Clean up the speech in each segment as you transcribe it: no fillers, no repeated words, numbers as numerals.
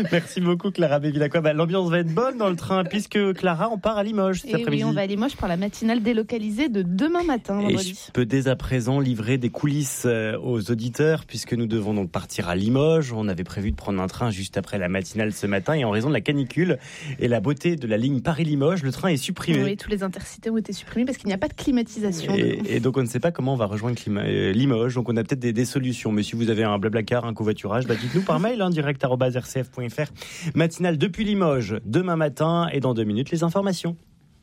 Merci beaucoup Clara Bevilacqua. L'ambiance va être bonne dans le train puisque Clara, on part à Limoges cet après-midi. Oui, on va à Limoges pour la matinale délocalisée de demain matin, vendredi. Et je peux dès à présent livrer des coulisses aux auditeurs puisque nous devons donc partir à Limoges. On avait prévu de prendre un train juste après la matinale ce matin et en raison de la canicule et la beauté de la ligne Paris-Limoges, le train est supprimé. Oui, tous les intercités ont été supprimés parce qu'il n'y a pas de climatisation. Et donc on ne sait pas comment on va rejoindre Limoges. Donc on a peut-être des solutions. Mais si vous avez un blablacar, un covoiturage, dites-nous par mail, direct@rcf.fr. Matinale depuis Limoges, demain matin et dans 2 minutes, les informations.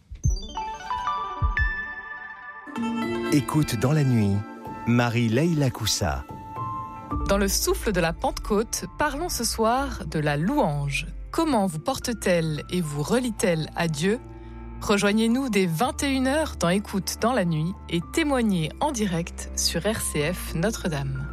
Écoute dans la nuit, Marie-Leila Coussa. Dans le souffle de la Pentecôte, parlons ce soir de la louange. Comment vous porte-t-elle et vous relie-t-elle à Dieu ? Rejoignez-nous dès 21h dans Écoute dans la nuit et témoignez en direct sur RCF Notre-Dame.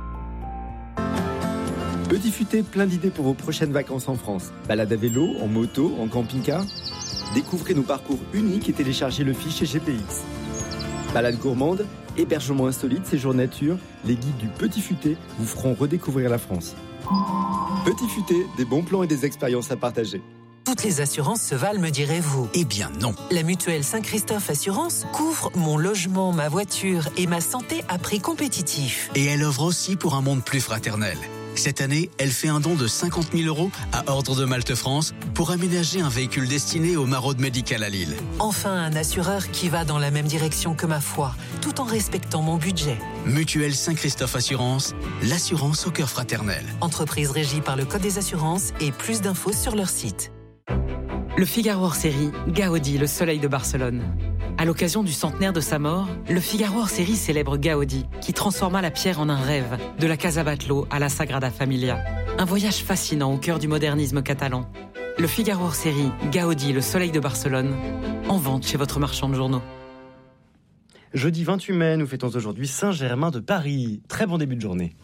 Petit Futé, plein d'idées pour vos prochaines vacances en France. Balade à vélo, en moto, en camping-car. Découvrez nos parcours uniques et téléchargez le fichier GPX. Balade gourmande, hébergement insolite, séjour nature, les guides du Petit Futé vous feront redécouvrir la France. Petit Futé, des bons plans et des expériences à partager. Toutes les assurances se valent, me direz-vous. Eh bien non. La mutuelle Saint-Christophe Assurance couvre mon logement, ma voiture et ma santé à prix compétitif. Et elle offre aussi pour un monde plus fraternel. Cette année, elle fait un don de 50 000 € à Ordre de Malte France pour aménager un véhicule destiné au Maraude médical à Lille. Enfin, un assureur qui va dans la même direction que ma foi, tout en respectant mon budget. Mutuelle Saint-Christophe Assurance, l'assurance au cœur fraternel. Entreprise régie par le Code des assurances et plus d'infos sur leur site. Le Figaro hors série, Gaudi, le soleil de Barcelone. À l'occasion du centenaire de sa mort, le Figaro hors série célèbre Gaudi, qui transforma la pierre en un rêve, de la Casa Batlló à la Sagrada Familia. Un voyage fascinant au cœur du modernisme catalan. Le Figaro hors série, Gaudi, le soleil de Barcelone, en vente chez votre marchand de journaux. Jeudi 28 mai, nous fêtons aujourd'hui Saint-Germain de Paris. Très bon début de journée.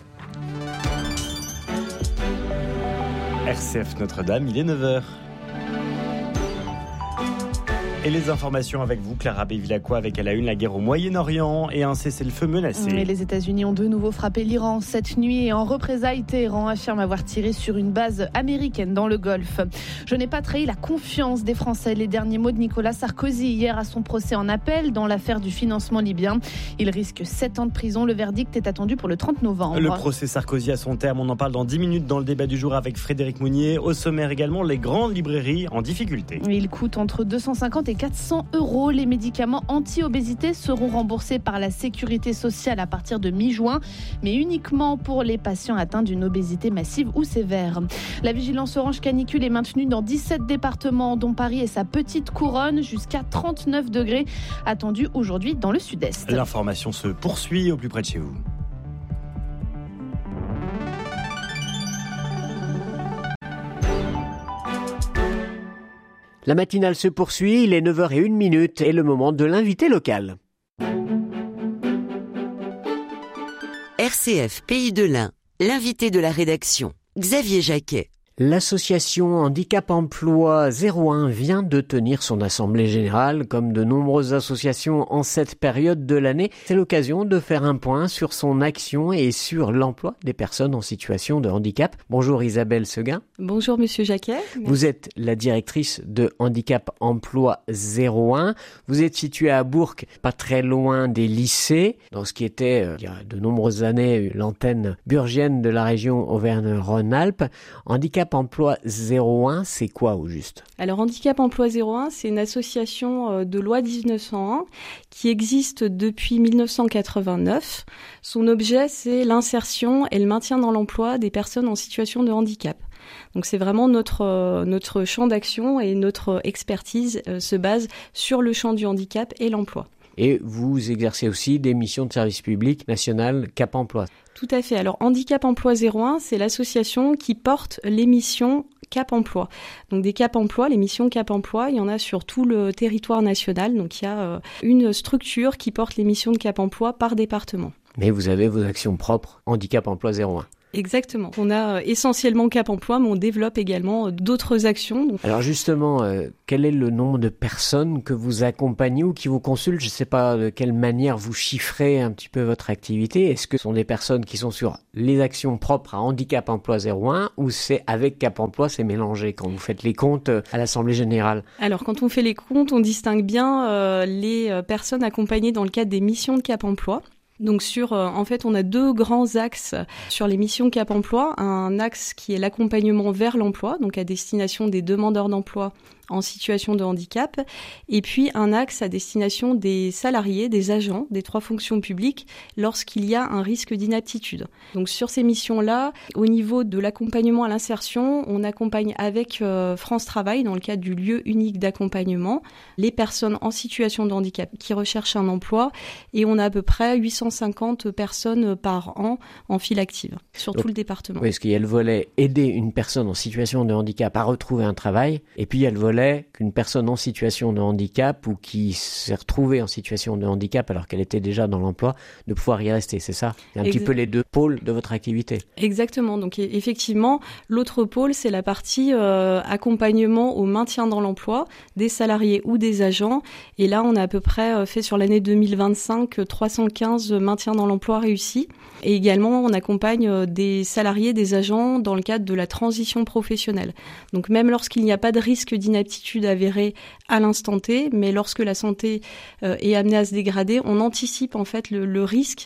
RCF Notre-Dame, il est 9h. Et les informations avec vous, Clara Bevilacqua, avec à la une la guerre au Moyen-Orient et un cessez-le-feu menacé. Et les États-Unis ont de nouveau frappé l'Iran cette nuit et en représailles, Téhéran affirme avoir tiré sur une base américaine dans le Golfe. Je n'ai pas trahi la confiance des Français. Les derniers mots de Nicolas Sarkozy hier à son procès en appel dans l'affaire du financement libyen. Il risque 7 ans de prison. Le verdict est attendu pour le 30 novembre. Le procès Sarkozy à son terme. On en parle dans 10 minutes dans le débat du jour avec Frédéric Mounier. Au sommaire également, les grandes librairies en difficulté. Il coûte entre 250 et 400 €. Les médicaments anti-obésité seront remboursés par la sécurité sociale à partir de mi-juin, mais uniquement pour les patients atteints d'une obésité massive ou sévère. La vigilance orange canicule est maintenue dans 17 départements, dont Paris et sa petite couronne, jusqu'à 39 degrés attendus aujourd'hui dans le sud-est. L'information se poursuit au plus près de chez vous. La matinale se poursuit, il est 9h01 et le moment de l'invité local. RCF Pays de l'Ain, l'invité de la rédaction, Xavier Jacquet. L'association Handicap Emploi 01 vient de tenir son assemblée générale. Comme de nombreuses associations en cette période de l'année, c'est l'occasion de faire un point sur son action et sur l'emploi des personnes en situation de handicap. Bonjour Isabelle Seguin. Bonjour Monsieur Jacquet. Vous êtes la directrice de Handicap Emploi 01. Vous êtes située à Bourg, pas très loin des lycées, dans ce qui était, il y a de nombreuses années, l'antenne burgienne de la région Auvergne-Rhône-Alpes. Handicap Emploi 01, c'est quoi au juste ? Alors Handicap Emploi 01, c'est une association de loi 1901 qui existe depuis 1989. Son objet, c'est l'insertion et le maintien dans l'emploi des personnes en situation de handicap. Donc c'est vraiment notre champ d'action et notre expertise se base sur le champ du handicap et l'emploi. Et vous exercez aussi des missions de service public national Cap Emploi. Tout à fait. Alors Handicap Emploi 01, c'est l'association qui porte les missions Cap Emploi. Donc des Cap Emploi, les missions Cap Emploi, il y en a sur tout le territoire national. Donc il y a une structure qui porte les missions de Cap Emploi par département. Mais vous avez vos actions propres, Handicap Emploi 01. Exactement. On a essentiellement Cap Emploi, mais on développe également d'autres actions. Alors justement, quel est le nombre de personnes que vous accompagnez ou qui vous consultent? Je ne sais pas de quelle manière vous chiffrez un petit peu votre activité. Est-ce que ce sont des personnes qui sont sur les actions propres à Handicap Emploi 01 ou c'est avec Cap Emploi, c'est mélangé quand vous faites les comptes à l'Assemblée Générale? Alors quand on fait les comptes, on distingue bien les personnes accompagnées dans le cadre des missions de Cap Emploi. Donc en fait, on a 2 grands axes sur les missions Cap Emploi. Un axe qui est l'accompagnement vers l'emploi, donc à destination des demandeurs d'emploi en situation de handicap, et puis un axe à destination des salariés, des agents, des 3 fonctions publiques, lorsqu'il y a un risque d'inaptitude. Donc sur ces missions-là, au niveau de l'accompagnement à l'insertion, on accompagne avec France Travail, dans le cadre du lieu unique d'accompagnement, les personnes en situation de handicap qui recherchent un emploi, et on a à peu près 850 personnes par an en file active, sur tout le département. Oui, parce qu'il y a le volet aider une personne en situation de handicap à retrouver un travail, et puis il y a le volet qu'une personne en situation de handicap ou qui s'est retrouvée en situation de handicap alors qu'elle était déjà dans l'emploi, de pouvoir y rester, c'est ça? C'est un petit peu les 2 pôles de votre activité. Exactement. Donc effectivement, l'autre pôle, c'est la partie accompagnement au maintien dans l'emploi des salariés ou des agents. Et là, on a à peu près fait sur l'année 2025 315 maintiens dans l'emploi réussis. Et également, on accompagne des salariés, des agents dans le cadre de la transition professionnelle. Donc même lorsqu'il n'y a pas de risque d'inaptitude avérée à l'instant T, mais lorsque la santé est amenée à se dégrader, on anticipe en fait le risque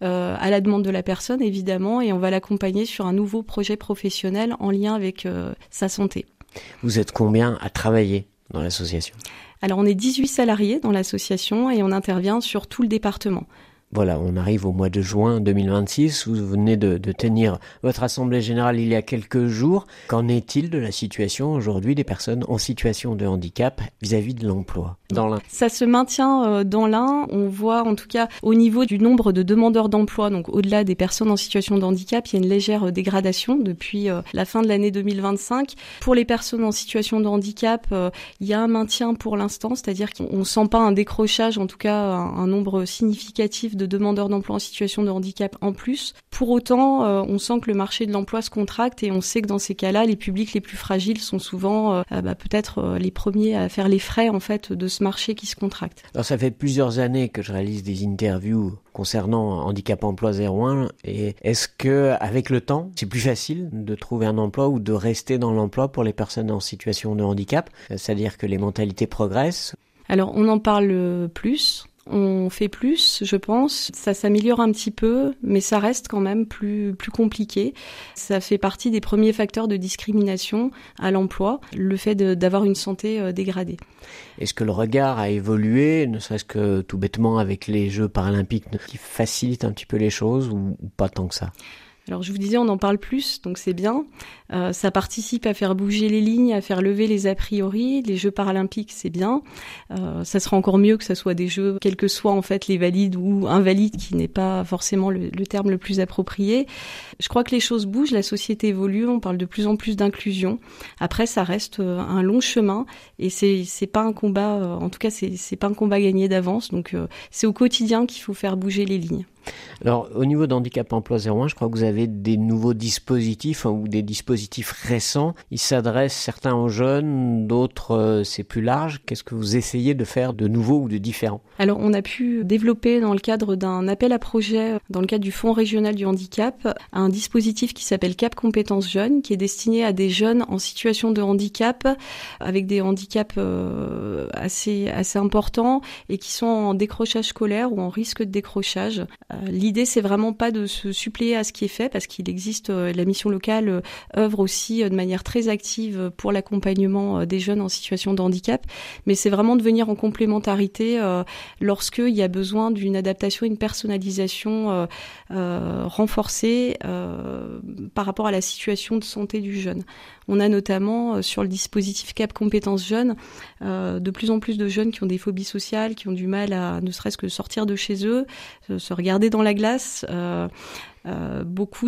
à la demande de la personne évidemment, et on va l'accompagner sur un nouveau projet professionnel en lien avec sa santé. Vous êtes combien à travailler dans l'association? Alors on est 18 salariés dans l'association et on intervient sur tout le département. Voilà, on arrive au mois de juin 2026. Vous venez de tenir votre assemblée générale il y a quelques jours. Qu'en est-il de la situation aujourd'hui des personnes en situation de handicap vis-à-vis de l'emploi dans l'Ain? Ça se maintient dans l'Ain. On voit en tout cas au niveau du nombre de demandeurs d'emploi, donc au-delà des personnes en situation de handicap, il y a une légère dégradation depuis la fin de l'année 2025. Pour les personnes en situation de handicap, il y a un maintien pour l'instant, c'est-à-dire qu'on ne sent pas un décrochage, en tout cas un nombre significatif de demandeurs d'emploi en situation de handicap en plus. Pour autant, on sent que le marché de l'emploi se contracte et on sait que dans ces cas-là, les publics les plus fragiles sont souvent peut-être les premiers à faire les frais en fait de ce marché qui se contracte. Alors ça fait plusieurs années que je réalise des interviews concernant Handicap Emploi 01 et est-ce que avec le temps, c'est plus facile de trouver un emploi ou de rester dans l'emploi pour les personnes en situation de handicap? C'est-à-dire que les mentalités progressent? Alors on en parle plus. On fait plus, je pense. Ça s'améliore un petit peu, mais ça reste quand même plus compliqué. Ça fait partie des premiers facteurs de discrimination à l'emploi, le fait d'avoir une santé dégradée. Est-ce que le regard a évolué, ne serait-ce que tout bêtement avec les Jeux paralympiques, qui facilitent un petit peu les choses ou pas tant que ça? Alors je vous disais, on en parle plus, donc c'est bien. Ça participe à faire bouger les lignes, à faire lever les a priori. Les Jeux paralympiques, c'est bien. Ça sera encore mieux que ça soit des Jeux, quels que soient en fait les valides ou invalides, qui n'est pas forcément le terme le plus approprié. Je crois que les choses bougent, la société évolue, on parle de plus en plus d'inclusion. Après, ça reste un long chemin et c'est pas un combat, en tout cas c'est pas un combat gagné d'avance. Donc c'est au quotidien qu'il faut faire bouger les lignes. Alors, au niveau d'Handicap Emploi 01, je crois que vous avez des nouveaux dispositifs ou des dispositifs récents. Ils s'adressent certains aux jeunes, d'autres c'est plus large. Qu'est-ce que vous essayez de faire de nouveau ou de différent? Alors, on a pu développer dans le cadre d'un appel à projet, dans le cadre du Fonds régional du handicap, un dispositif qui s'appelle Cap Compétences Jeunes, qui est destiné à des jeunes en situation de handicap, avec des handicaps assez importants et qui sont en décrochage scolaire ou en risque de décrochage. L'idée, c'est vraiment pas de se suppléer à ce qui est fait, parce qu'il existe, la mission locale œuvre aussi de manière très active pour l'accompagnement des jeunes en situation de handicap, mais c'est vraiment de venir en complémentarité lorsqu'il y a besoin d'une adaptation, une personnalisation renforcée par rapport à la situation de santé du jeune. On a notamment sur le dispositif Cap Compétences Jeunes de plus en plus de jeunes qui ont des phobies sociales, qui ont du mal à ne serait-ce que sortir de chez eux, se regarder dans la glace, beaucoup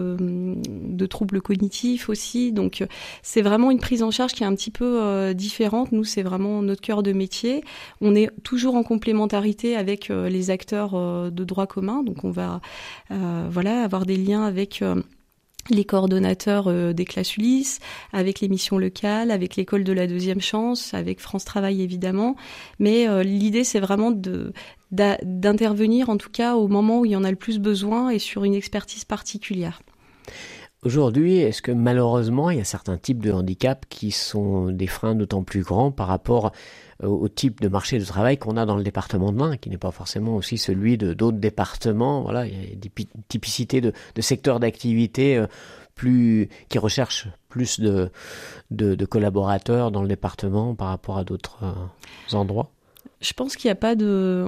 de troubles cognitifs aussi. Donc c'est vraiment une prise en charge qui est un petit peu différente. Nous, c'est vraiment notre cœur de métier. On est toujours en complémentarité avec les acteurs de droit commun. Donc on va avoir des liens avec les coordonnateurs des classes Ulysse, avec les missions locales, avec l'école de la deuxième chance, avec France Travail évidemment. Mais l'idée, c'est vraiment d'intervenir en tout cas au moment où il y en a le plus besoin et sur une expertise particulière. Aujourd'hui, est-ce que malheureusement, il y a certains types de handicaps qui sont des freins d'autant plus grands par rapport au type de marché de travail qu'on a dans le département de l'Ain, qui n'est pas forcément aussi celui d'autres départements. Voilà, il y a des typicités de secteurs d'activité qui recherchent plus de collaborateurs dans le département par rapport à d'autres endroits. Je pense qu'il n'y a pas de,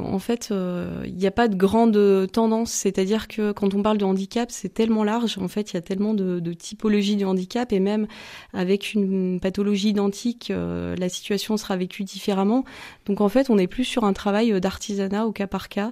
il n'y a pas de grande tendance. C'est-à-dire que quand on parle de handicap, c'est tellement large. En fait, il y a tellement de typologies du handicap et même avec une pathologie identique, la situation sera vécue différemment. Donc en fait, on n'est plus sur un travail d'artisanat au cas par cas.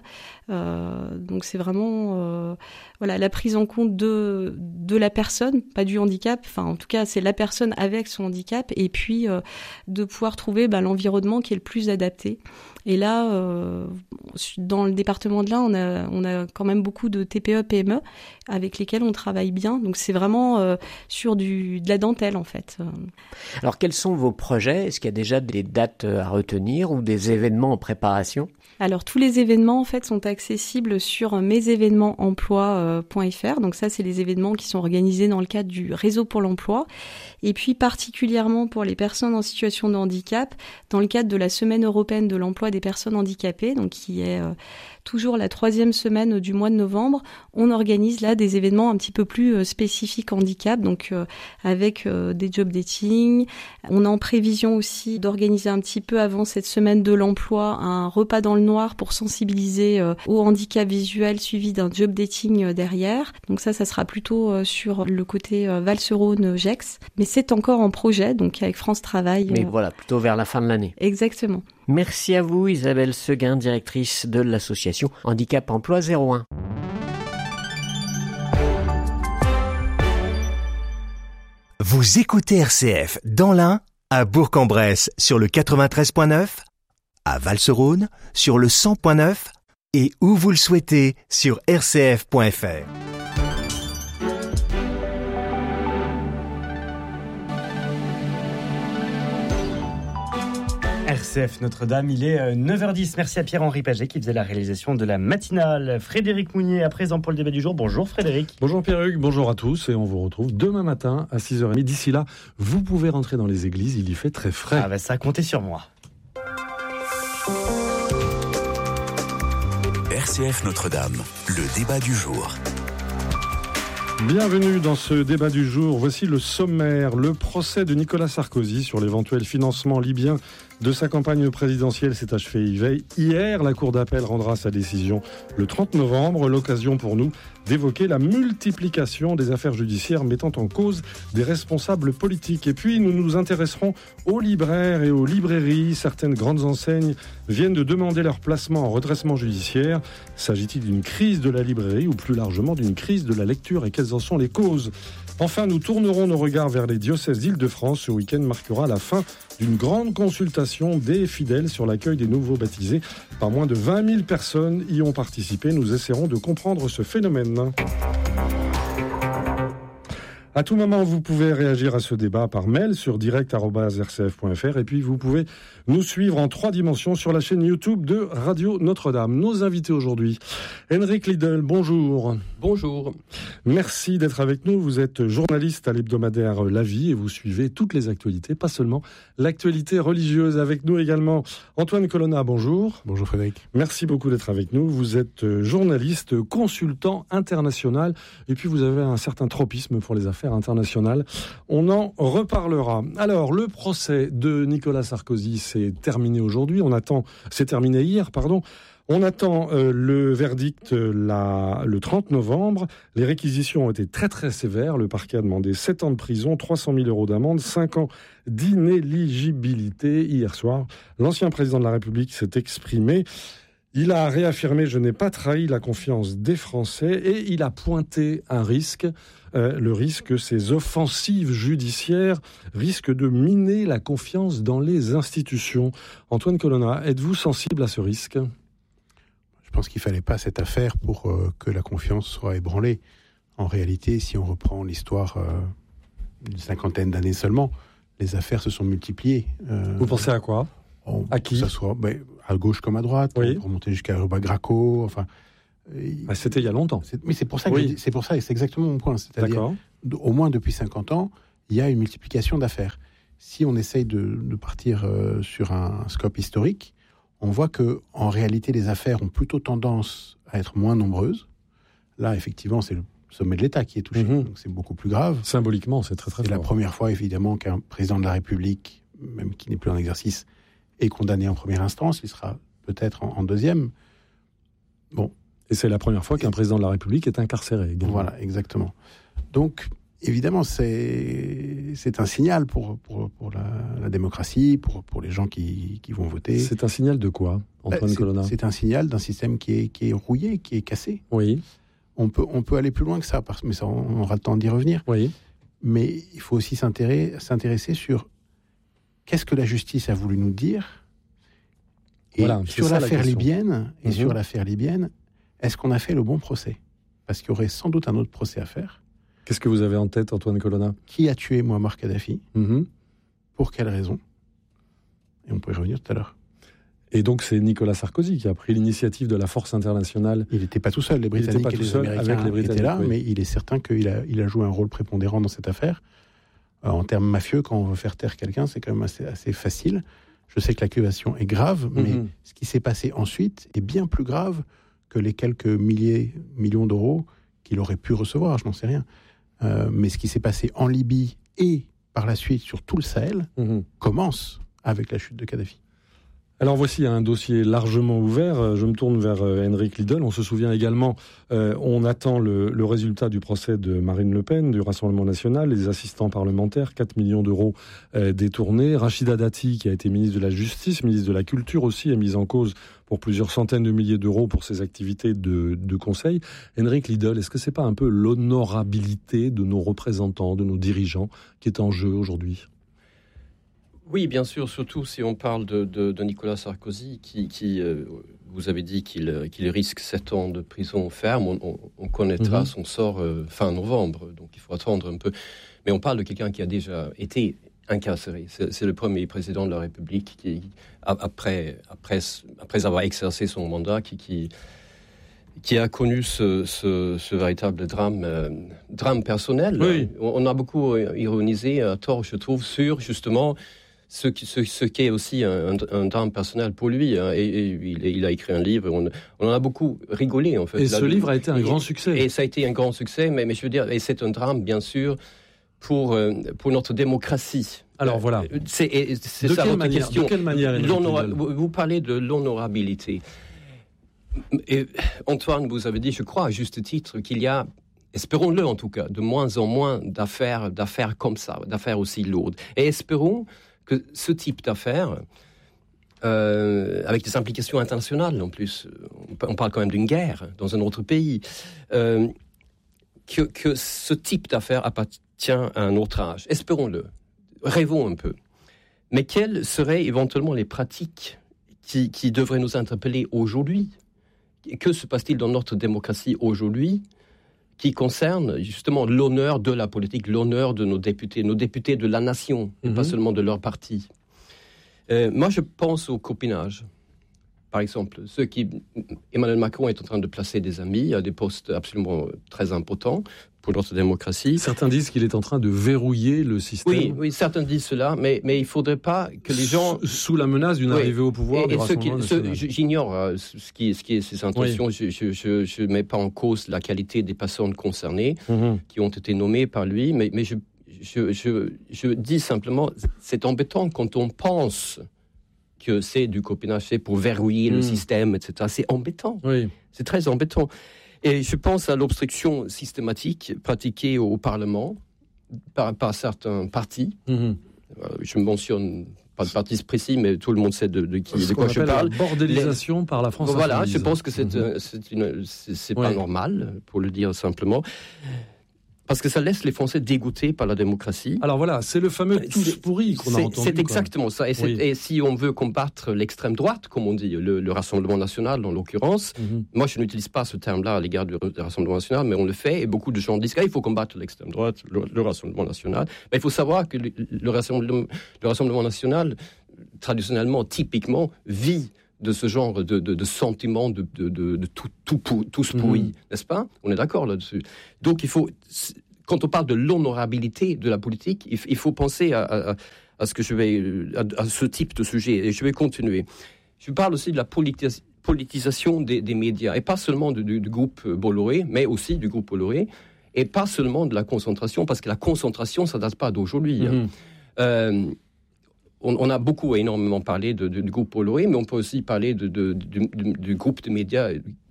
Donc c'est vraiment, la prise en compte de la personne, pas du handicap. Enfin, en tout cas, c'est la personne avec son handicap et puis de pouvoir trouver l'environnement qui est le plus adapté. Et là, dans le département de l'Ain, on a quand même beaucoup de TPE, PME avec lesquels on travaille bien. Donc c'est vraiment sur de la dentelle en fait. Alors quels sont vos projets ? Est-ce qu'il y a déjà des dates à retenir ou des événements en préparation ? Alors tous les événements en fait sont accessibles sur mesévénementsemploi.fr. Donc ça c'est les événements qui sont organisés dans le cadre du réseau pour l'emploi et puis particulièrement pour les personnes en situation de handicap dans le cadre de la semaine européenne de l'emploi des personnes handicapées, donc qui est toujours la 3e semaine du mois de novembre. On organise là des événements un petit peu plus spécifiques handicap, donc avec des job dating. On est en prévision aussi d'organiser un petit peu avant cette semaine de l'emploi un repas dans le noir pour sensibiliser au handicap visuel suivi d'un job dating derrière. Donc ça sera plutôt sur le côté Val-sur-Rhône-Gex. Mais c'est encore en projet, donc avec France Travail. Mais voilà, plutôt vers la fin de l'année. Exactement. Merci à vous Isabelle Seguin, directrice de l'association Handicap Emploi 01. Vous écoutez RCF dans l'Ain, à Bourg-en-Bresse sur le 93.9, à Val-sur-Rhône sur le 100.9 et où vous le souhaitez sur rcf.fr. RCF Notre-Dame, il est 9h10. Merci à Pierre-Henri Paget qui faisait la réalisation de la matinale. Frédéric Mounier, à présent pour le débat du jour. Bonjour Frédéric. Bonjour Pierre-Hugues, bonjour à tous et on vous retrouve demain matin à 6h30. D'ici là, vous pouvez rentrer dans les églises, il y fait très frais. Ah bah ça, comptez sur moi. RCF Notre-Dame, le débat du jour. Bienvenue dans ce débat du jour. Voici le sommaire. Le procès de Nicolas Sarkozy sur l'éventuel financement libyen de sa campagne présidentielle s'est achevé hier. La Cour d'appel rendra sa décision le 30 novembre. L'occasion pour nous d'évoquer la multiplication des affaires judiciaires mettant en cause des responsables politiques. Et puis nous nous intéresserons aux libraires et aux librairies. Certaines grandes enseignes viennent de demander leur placement en redressement judiciaire. S'agit-il d'une crise de la librairie ou plus largement d'une crise de la lecture et quelles en sont les causes ? Enfin, nous tournerons nos regards vers les diocèses d'Île-de-France. Ce week-end marquera la fin d'une grande consultation des fidèles sur l'accueil des nouveaux baptisés. Par moins de 20 000 personnes y ont participé. Nous essaierons de comprendre ce phénomène. À tout moment, vous pouvez réagir à ce débat par mail sur direct@rcf.fr et puis vous pouvez nous suivre en 3 dimensions sur la chaîne YouTube de Radio Notre-Dame. Nos invités aujourd'hui, Henrik Liedl, bonjour. Bonjour. Merci d'être avec nous. Vous êtes journaliste à l'hebdomadaire La Vie et vous suivez toutes les actualités, pas seulement l'actualité religieuse. Avec nous également Antoine Colonna, bonjour. Bonjour Frédéric. Merci beaucoup d'être avec nous. Vous êtes journaliste, consultant international et puis vous avez un certain tropisme pour les affaires internationales. On en reparlera. Alors, le procès de Nicolas Sarkozy s'est terminé aujourd'hui. C'est terminé hier, pardon. On attend le verdict le 30 novembre. Les réquisitions ont été très très sévères. Le parquet a demandé 7 ans de prison, 300 000 euros d'amende, 5 ans d'inéligibilité. Hier soir, l'ancien président de la République s'est exprimé. Il a réaffirmé « Je n'ai pas trahi la confiance des Français » et il a pointé un risque, le risque que ces offensives judiciaires risquent de miner la confiance dans les institutions. Antoine Colonna, êtes-vous sensible à ce risque ? Je pense qu'il ne fallait pas cette affaire pour que la confiance soit ébranlée. En réalité, si on reprend l'histoire d'une cinquantaine d'années seulement, les affaires se sont multipliées. Vous pensez à quoi ? À qui ? Que ce soit à gauche comme à droite, oui. Pour monter jusqu'à Ruba Graco. Enfin, c'était il y a longtemps. Mais c'est pour ça que c'est pour ça, et c'est exactement mon point. C'est-à-dire, au moins depuis 50 ans, il y a une multiplication d'affaires. Si on essaye de partir sur un scope historique, on voit que en réalité, les affaires ont plutôt tendance à être moins nombreuses. Là, effectivement, c'est le sommet de l'État qui est touché. Donc c'est beaucoup plus grave. Symboliquement, c'est très très fort. C'est la première fois, évidemment, qu'un président de la République, même qui n'est plus en exercice, est condamné en première instance. Il sera peut-être en deuxième. Bon. Et c'est la première fois qu'un président de la République est incarcéré également. Voilà, exactement. Donc, évidemment, c'est un signal pour la démocratie, pour les gens qui vont voter. C'est un signal de quoi, Antoine Colonna ? C'est un signal d'un système qui est rouillé, qui est cassé. Oui. On peut aller plus loin que ça, mais ça, on aura le temps d'y revenir. Oui. Mais il faut aussi s'intéresser sur qu'est-ce que la justice a voulu nous dire. Et sur l'affaire libyenne, sur l'affaire libyenne, est-ce qu'on a fait le bon procès ? Parce qu'il y aurait sans doute un autre procès à faire. Qu'est-ce que vous avez en tête, Antoine Colonna ? Qui a tué Mouammar Kadhafi ? Pour quelle raison ? Et on peut y revenir tout à l'heure. Et donc c'est Nicolas Sarkozy qui a pris l'initiative de la force internationale. Il n'était pas tout seul, les Britanniques et les Américains étaient là, mais il est certain qu'il a joué un rôle prépondérant dans cette affaire. En termes mafieux, quand on veut faire taire quelqu'un, c'est quand même assez facile. Je sais que l'accusation est grave, mais ce qui s'est passé ensuite est bien plus grave que les quelques millions d'euros qu'il aurait pu recevoir, je n'en sais rien. Mais ce qui s'est passé en Libye et par la suite sur tout le Sahel commence avec la chute de Kadhafi. Alors voici un dossier largement ouvert. Je me tourne vers Henrik Liedl. On se souvient également, on attend le résultat du procès de Marine Le Pen, du Rassemblement national, les assistants parlementaires, 4 millions d'euros détournés. Rachida Dati, qui a été ministre de la Justice, ministre de la Culture aussi, est mise en cause pour plusieurs centaines de milliers d'euros pour ses activités de conseil. Henrik Liedl, est-ce que c'est pas un peu l'honorabilité de nos représentants, de nos dirigeants, qui est en jeu aujourd'hui ? Oui, bien sûr, surtout si on parle de Nicolas Sarkozy, qui vous avez dit qu'il risque 7 ans de prison ferme. On connaîtra son sort fin novembre, donc il faut attendre un peu. Mais on parle de quelqu'un qui a déjà été incarcéré. C'est le premier président de la République qui, après avoir exercé son mandat, qui a connu ce véritable drame personnel. Oui. On a beaucoup ironisé à tort, je trouve, sur justement ce qui est aussi un drame personnel pour lui. Et il a écrit un livre, on en a beaucoup rigolé en fait. Et ce livre a été un grand succès. Et ça a été un grand succès, mais je veux dire, et c'est un drame bien sûr pour notre démocratie. Alors voilà. C'est ça votre question. De quelle manière vous parlez de l'honorabilité. Et Antoine, vous avez dit, je crois à juste titre, qu'il y a, espérons-le en tout cas, de moins en moins d'affaires comme ça, d'affaires aussi lourdes. Et espérons que ce type d'affaires, avec des implications internationales en plus, on parle quand même d'une guerre dans un autre pays, que ce type d'affaires appartient à un autre âge. Espérons-le. Rêvons un peu. Mais quelles seraient éventuellement les pratiques qui devraient nous interpeller aujourd'hui ? Que se passe-t-il dans notre démocratie aujourd'hui qui concerne justement l'honneur de la politique, l'honneur de nos députés de la nation, et pas seulement de leur parti. Moi, je pense au copinage. Par exemple, Emmanuel Macron est en train de placer des amis à des postes absolument très importants pour notre démocratie. Certains disent qu'il est en train de verrouiller le système. Oui, certains disent cela, mais il ne faudrait pas que les gens... Sous la menace d'une arrivée au pouvoir du Rassemblement national. J'ignore ce qui est ses intentions. Oui. Je ne mets pas en cause la qualité des personnes concernées qui ont été nommées par lui, mais je dis simplement, c'est embêtant quand on pense que c'est du copinage, c'est pour verrouiller le système, etc. C'est embêtant. Oui. C'est très embêtant. Et je pense à l'obstruction systématique pratiquée au Parlement par certains partis. Je ne mentionne pas de parti précis, mais tout le monde sait de quoi je parle. La bordélisation par la France. Voilà, je pense que c'est pas normal, pour le dire simplement. Parce que ça laisse les Français dégoûtés par la démocratie. Alors voilà, c'est le fameux tous pourris qu'on a entendu. C'est exactement ça. Et si on veut combattre l'extrême droite, comme on dit, le Rassemblement national en l'occurrence, moi je n'utilise pas ce terme-là à l'égard du Rassemblement national, mais on le fait, et beaucoup de gens disent qu'il faut combattre l'extrême droite, le Rassemblement national. Mais il faut savoir que le Rassemblement national, traditionnellement, typiquement, vit de ce genre de sentiment de tous pourris, n'est-ce pas ? On est d'accord là-dessus. Donc il faut, quand on parle de l'honorabilité de la politique, il faut penser à ce que à ce type de sujet, et je vais continuer. Je parle aussi de la politisation des médias, et pas seulement du groupe Bolloré, mais aussi du groupe Bolloré, et pas seulement de la concentration, parce que la concentration, ça date pas d'aujourd'hui. On a énormément parlé du groupe Bolloré, mais on peut aussi parler du groupe de médias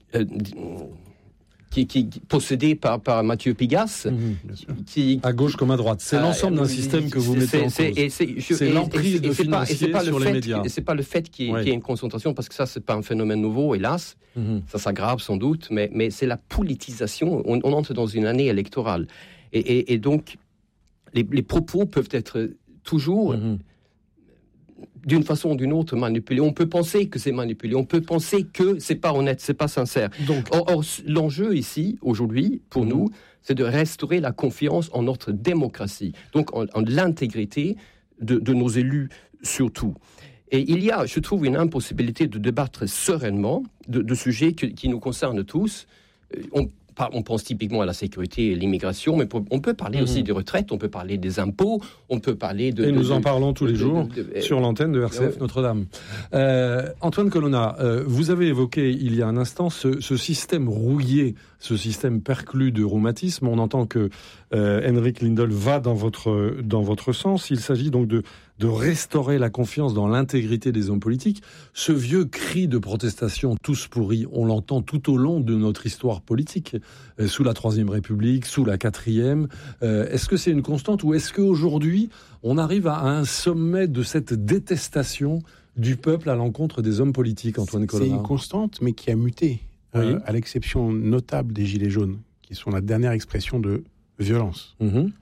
qui est possédé par Mathieu Pigasse. À gauche comme à droite. C'est l'ensemble d'un système que vous mettez en cause. C'est l'emprise de financiers sur les médias. Et c'est pas le fait qu'il y ait une concentration, parce que ça, c'est pas un phénomène nouveau, hélas. Ça s'aggrave sans doute, mais c'est la politisation. On entre dans une année électorale. Et donc, les propos peuvent être toujours... d'une façon ou d'une autre manipulé. On peut penser que c'est manipulé, on peut penser que c'est pas honnête, c'est pas sincère. Or, l'enjeu ici, aujourd'hui, pour nous, c'est de restaurer la confiance en notre démocratie, donc en l'intégrité de nos élus surtout. Et il y a, je trouve, une impossibilité de débattre sereinement de sujets qui nous concernent tous. On pense typiquement à la sécurité et l'immigration, mais on peut parler aussi des retraites, on peut parler des impôts, on peut parler de... Et nous en parlons tous les jours sur l'antenne de RCF Notre-Dame. Antoine Colonna, vous avez évoqué il y a un instant ce système rouillé, ce système perclus de rhumatisme. On entend que Henrik Lindoll va dans votre sens. Il s'agit donc de restaurer la confiance dans l'intégrité des hommes politiques. Ce vieux cri de protestation, tous pourris, on l'entend tout au long de notre histoire politique, sous la Troisième République, sous la Quatrième. Est-ce que c'est une constante, ou est-ce qu'aujourd'hui, on arrive à un sommet de cette détestation du peuple à l'encontre des hommes politiques, Antoine Colonna ? C'est une constante, mais qui a muté, à l'exception notable des Gilets jaunes, qui sont la dernière expression de violence.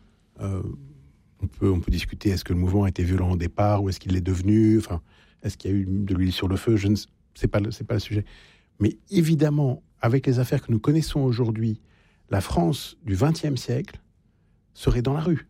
On peut discuter, est-ce que le mouvement a été violent au départ, ou est-ce qu'il l'est devenu, enfin, est-ce qu'il y a eu de l'huile sur le feu, c'est pas le sujet. Mais évidemment, avec les affaires que nous connaissons aujourd'hui, la France du XXe siècle serait dans la rue.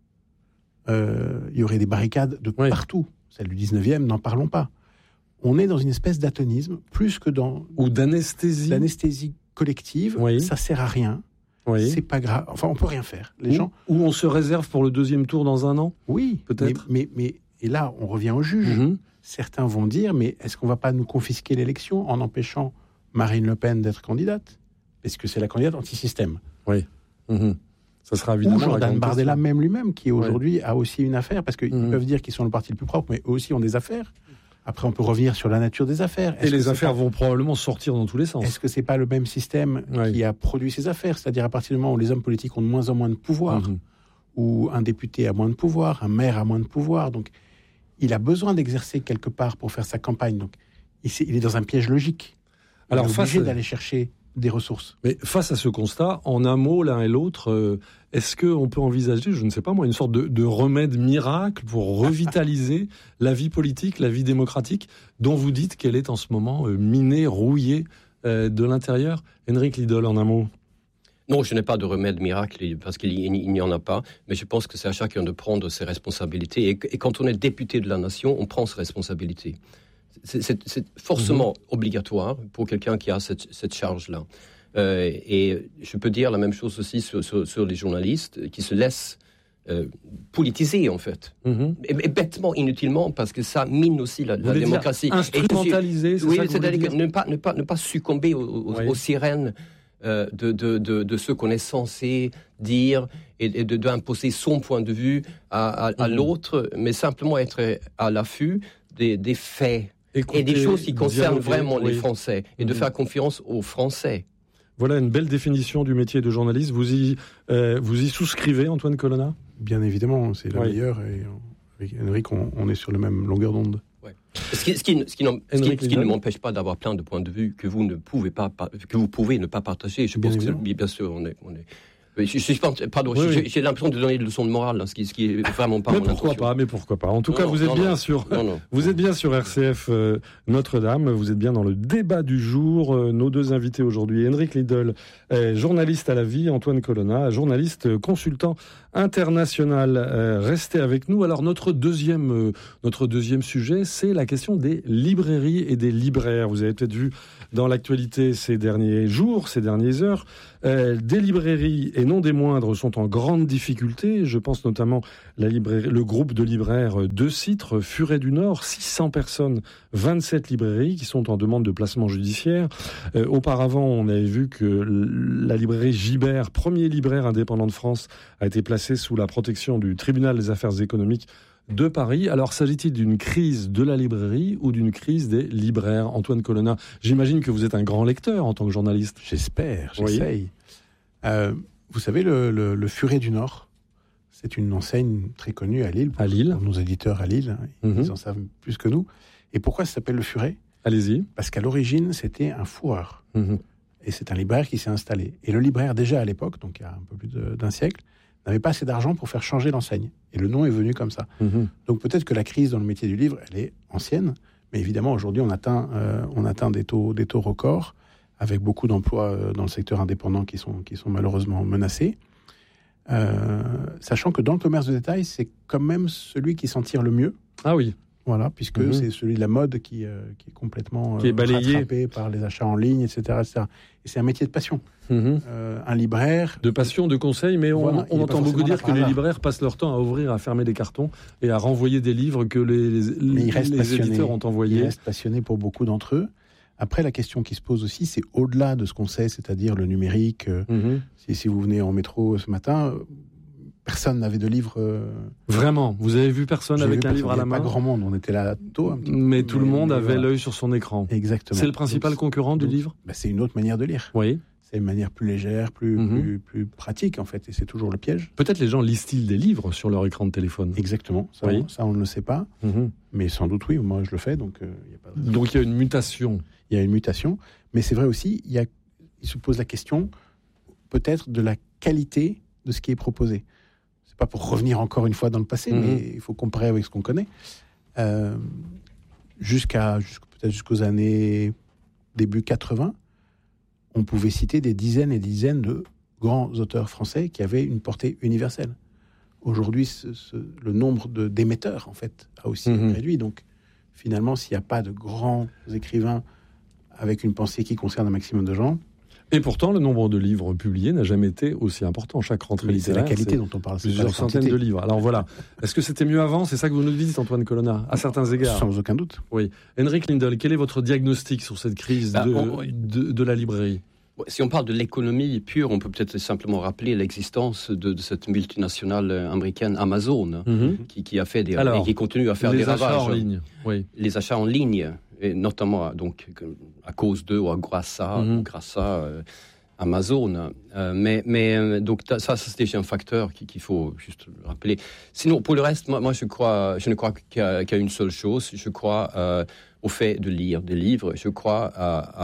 Il y aurait des barricades de partout. Celle du XIXe, n'en parlons pas. On est dans une espèce d'atonisme, plus que ou d'anesthésie collective. Ça sert à rien. C'est pas grave. Enfin, on peut rien faire. Ou on se réserve pour le deuxième tour dans un an. Oui, peut-être. Mais et là, on revient au juge. Certains vont dire, mais est-ce qu'on va pas nous confisquer l'élection en empêchant Marine Le Pen d'être candidate ? Parce que c'est la candidate anti-système. Oui. Ça sera évidemment. Ou Jordan Bardella lui-même, qui aujourd'hui a aussi une affaire, parce qu'ils peuvent dire qu'ils sont le parti le plus propre, mais eux aussi ont des affaires. Après, on peut revenir sur la nature des affaires. Et les affaires vont probablement sortir dans tous les sens. Est-ce que c'est pas le même système qui a produit ces affaires ? C'est-à-dire à partir du moment où les hommes politiques ont de moins en moins de pouvoir, où un député a moins de pouvoir, un maire a moins de pouvoir, donc il a besoin d'exercer quelque part pour faire sa campagne. Donc il est dans un piège logique. Alors, il est obligé d'aller chercher des ressources. Mais face à ce constat, en un mot, l'un et l'autre, est-ce qu'on peut envisager, je ne sais pas moi, une sorte de remède miracle pour revitaliser la vie politique, la vie démocratique, dont vous dites qu'elle est en ce moment minée, rouillée de l'intérieur ? Henrik Lindoll, en un mot. Non, je n'ai pas de remède miracle, parce qu'il n'y en a pas, mais je pense que c'est à chacun de prendre ses responsabilités. Et quand on est député de la nation, on prend ses responsabilités. C'est forcément obligatoire pour quelqu'un qui a cette charge-là. Et je peux dire la même chose aussi sur les journalistes qui se laissent politiser, en fait. Et bêtement, inutilement, parce que ça mine aussi la démocratie. Instrumentaliser, c'est ça que c'est-à-dire ne pas succomber aux sirènes de ce qu'on est censé dire et d'imposer son point de vue à l'autre, mais simplement être à l'affût des faits. Et des choses qui concernent vraiment les Français, et de faire confiance aux Français. Voilà une belle définition du métier de journaliste. Vous y souscrivez, Antoine Colonna ? Bien évidemment, c'est la meilleure. Et avec Henrik, on est sur la même longueur d'onde. Ouais. Ce qui ne m'empêche pas d'avoir plein de points de vue que vous pouvez ne pas partager. Je pense que bien sûr, on est J'ai l'impression de donner des leçons de morale, là, ce qui est vraiment pas mon intention. Mais pourquoi pas. En tout cas, vous êtes bien sur RCF Notre-Dame. Vous êtes bien dans le débat du jour. Nos deux invités aujourd'hui, Henrik Lindell, journaliste à la vie, Antoine Colonna, journaliste consultant international. Restez avec nous. Alors notre deuxième sujet, c'est la question des librairies et des libraires. Vous avez peut-être vu dans l'actualité ces derniers jours, ces dernières heures, des librairies, et non des moindres, sont en grande difficulté. Je pense notamment le groupe de libraires de Citre, Furet du Nord, 600 personnes, 27 librairies qui sont en demande de placement judiciaire. Auparavant, on avait vu que la librairie Gibert, premier libraire indépendant de France, a été placée sous la protection du tribunal des affaires économiques de Paris. Alors, s'agit-il d'une crise de la librairie ou d'une crise des libraires? Antoine Colonna, j'imagine que vous êtes un grand lecteur en tant que journaliste. J'essaye. Vous savez, le Furet du Nord, c'est une enseigne très connue à Lille. Pour nos éditeurs à Lille, ils en savent plus que nous. Et pourquoi ça s'appelle le Furet? Allez-y. Parce qu'à l'origine, c'était un fourreur. Et c'est un libraire qui s'est installé. Et le libraire, déjà à l'époque, donc il y a un peu plus d'un siècle, n'avait pas assez d'argent pour faire changer l'enseigne. Et le nom est venu comme ça. Donc peut-être que la crise dans le métier du livre, elle est ancienne, mais évidemment aujourd'hui on atteint des taux records, avec beaucoup d'emplois dans le secteur indépendant qui sont malheureusement menacés. Sachant que dans le commerce de détail, c'est quand même celui qui s'en tire le mieux. Ah oui. Voilà, puisque c'est celui de la mode qui est complètement rattrapé par les achats en ligne, etc., etc. Et c'est un métier de passion. Un libraire... De passion, de conseil, mais on entend beaucoup dire que les libraires passent leur temps à ouvrir, à fermer des cartons et à renvoyer des livres que les éditeurs ont envoyés. Ils restent passionnés pour beaucoup d'entre eux. Après, la question qui se pose aussi, c'est au-delà de ce qu'on sait, c'est-à-dire le numérique. Si vous venez en métro ce matin... Personne n'avait de livre. Vraiment, vous avez vu personne avec un livre à la main? Pas grand monde, on était là tôt. Mais tout le monde avait l'œil sur son écran. Exactement. C'est le principal concurrent du livre? C'est une autre manière de lire. Oui. C'est une manière plus légère, plus pratique en fait, et c'est toujours le piège. Peut-être les gens lisent-ils des livres sur leur écran de téléphone? Exactement, ça on ne le sait pas, mais sans doute oui, moi je le fais, donc y a pas de... Donc il y a une mutation. Il y a une mutation, mais c'est vrai aussi, il se pose la question peut-être de la qualité de ce qui est proposé. C'est pas pour revenir encore une fois dans le passé, mais il faut comparer avec ce qu'on connaît. Peut-être jusqu'aux années début 80, on pouvait citer des dizaines et des dizaines de grands auteurs français qui avaient une portée universelle. Aujourd'hui, le nombre d'émetteurs, en fait, a aussi réduit. Donc, finalement, s'il n'y a pas de grands écrivains avec une pensée qui concerne un maximum de gens... Et pourtant, le nombre de livres publiés n'a jamais été aussi important. Chaque rentrée littéraire, c'est la qualité dont on parle. Plusieurs centaines de livres. Alors voilà. Est-ce que c'était mieux avant? C'est ça que vous nous dites, Antoine Colonna, à certains égards. Sans aucun doute. Oui. Henrik Lindell, quel est votre diagnostic sur cette crise de la librairie? Si on parle de l'économie pure, on peut peut-être simplement rappeler l'existence de cette multinationale américaine Amazon, qui a fait et qui continue à faire des ravages. Les achats en ligne. Oui. Les achats en ligne, et notamment donc à cause d'eux ou grâce à Amazon. Donc ça c'est déjà un facteur qu'il faut juste rappeler. Sinon, pour le reste, moi je ne crois qu'à une seule chose. Je crois au fait de lire des livres. Je crois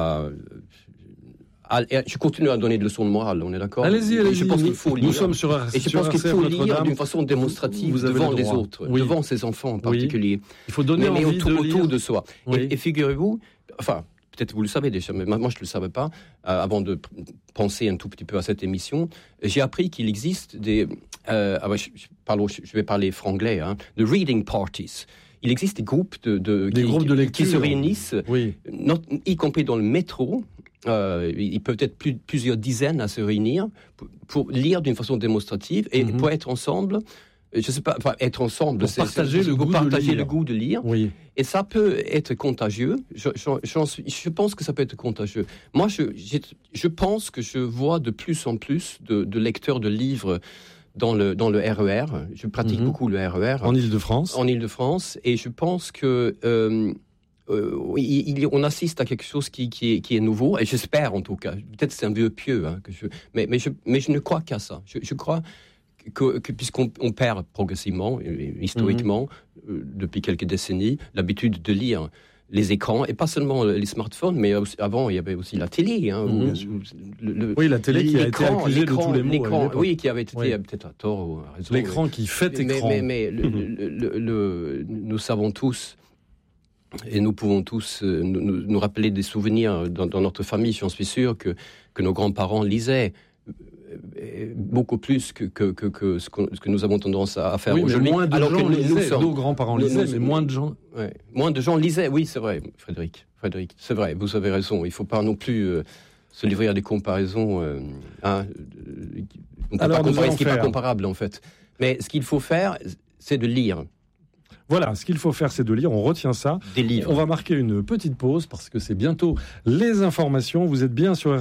je continue à donner des leçons de morale, on est d'accord? Allez-y. Je pense qu'il faut lire. Nous sommes sur et je pense qu'il faut lire d'une façon démonstrative devant les autres, devant ses enfants en particulier. Il faut donner envie autour de soi. Et figurez-vous, enfin, peut-être vous le savez déjà, mais moi je ne le savais pas, avant de penser un tout petit peu à cette émission, j'ai appris qu'il existe des... je vais parler franglais, de reading parties. Il existe des groupes de lecture qui se réunissent, y compris dans le métro. Il peut être plusieurs dizaines à se réunir pour lire d'une façon démonstrative et pour être ensemble. Je sais pas, être ensemble, pour partager le goût de lire. Oui. Et ça peut être contagieux. Je pense que ça peut être contagieux. Moi, je pense que je vois de plus en plus de lecteurs de livres dans le RER. Je pratique beaucoup le RER. En Île-de-France. En Île-de-France. Et je pense que... on assiste à quelque chose qui est nouveau, et j'espère en tout cas. Peut-être c'est un vœu pieux, mais je ne crois qu'à ça. Je crois que puisqu'on perd progressivement, historiquement, depuis quelques décennies, l'habitude de lire. les écrans, et pas seulement les smartphones, mais avant, il y avait aussi la télé. Oui, la télé qui a été accusée de tous les maux. Oui, qui avait été peut-être à tort ou à raison. L'écran qui fait écran. Mais nous savons tous, et nous pouvons tous nous rappeler des souvenirs dans notre famille, j'en suis sûr, que nos grands-parents lisaient. Beaucoup plus que ce que nous avons tendance à faire aujourd'hui. Moins de gens lisaient, nos grands-parents lisaient, mais moins de gens... Moins de gens lisaient, oui, c'est vrai, Frédéric, c'est vrai, vous avez raison. Il ne faut pas non plus se livrer à des comparaisons. On ne peut pas comparer ce qui n'est pas comparable, en fait. Mais ce qu'il faut faire, c'est de lire. Voilà, ce qu'il faut faire, c'est de lire. On retient ça. Des livres. On va marquer une petite pause parce que c'est bientôt les informations. Vous êtes bien sur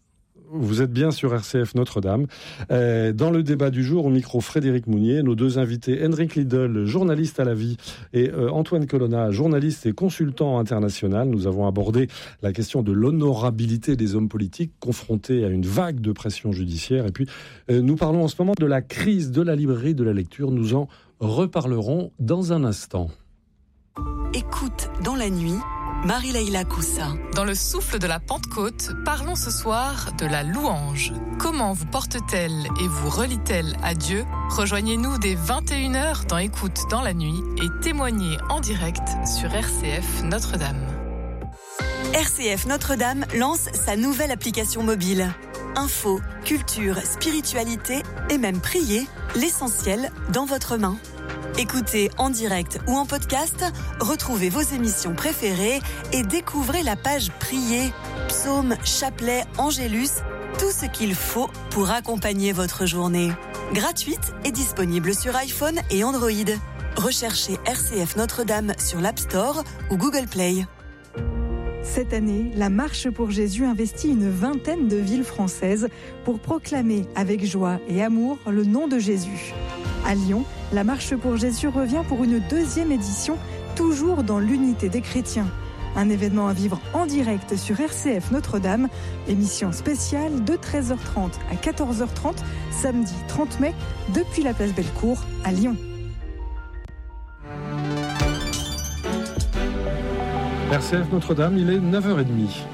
RCF Notre-Dame. Dans le débat du jour, au micro Frédéric Mounier, nos deux invités, Henrik Liddell, journaliste à la vie, et Antoine Colonna, journaliste et consultant international. Nous avons abordé la question de l'honorabilité des hommes politiques confrontés à une vague de pression judiciaire. Et puis, nous parlons en ce moment de la crise de la librairie de la lecture. Nous en reparlerons dans un instant. Écoute dans la nuit, Marie-Leila Coussa. Dans le souffle de la Pentecôte, parlons ce soir de la louange. Comment vous porte-t-elle et vous relie-t-elle à Dieu ? Rejoignez-nous dès 21h dans Écoute dans la nuit et témoignez en direct sur RCF Notre-Dame. RCF Notre-Dame lance sa nouvelle application mobile. Info, culture, spiritualité et même prier, l'essentiel dans votre main. Écoutez en direct ou en podcast, retrouvez vos émissions préférées et découvrez la page Prier, psaumes, chapelets, angélus, tout ce qu'il faut pour accompagner votre journée. Gratuite et disponible sur iPhone et Android. Recherchez RCF Notre-Dame sur l'App Store ou Google Play. Cette année, la Marche pour Jésus investit une vingtaine de villes françaises pour proclamer avec joie et amour le nom de Jésus. À Lyon, la Marche pour Jésus revient pour une deuxième édition, toujours dans l'unité des chrétiens. Un événement à vivre en direct sur RCF Notre-Dame, émission spéciale de 13h30 à 14h30, samedi 30 mai, depuis la place Bellecour à Lyon. RCF Notre-Dame, il est 9h30.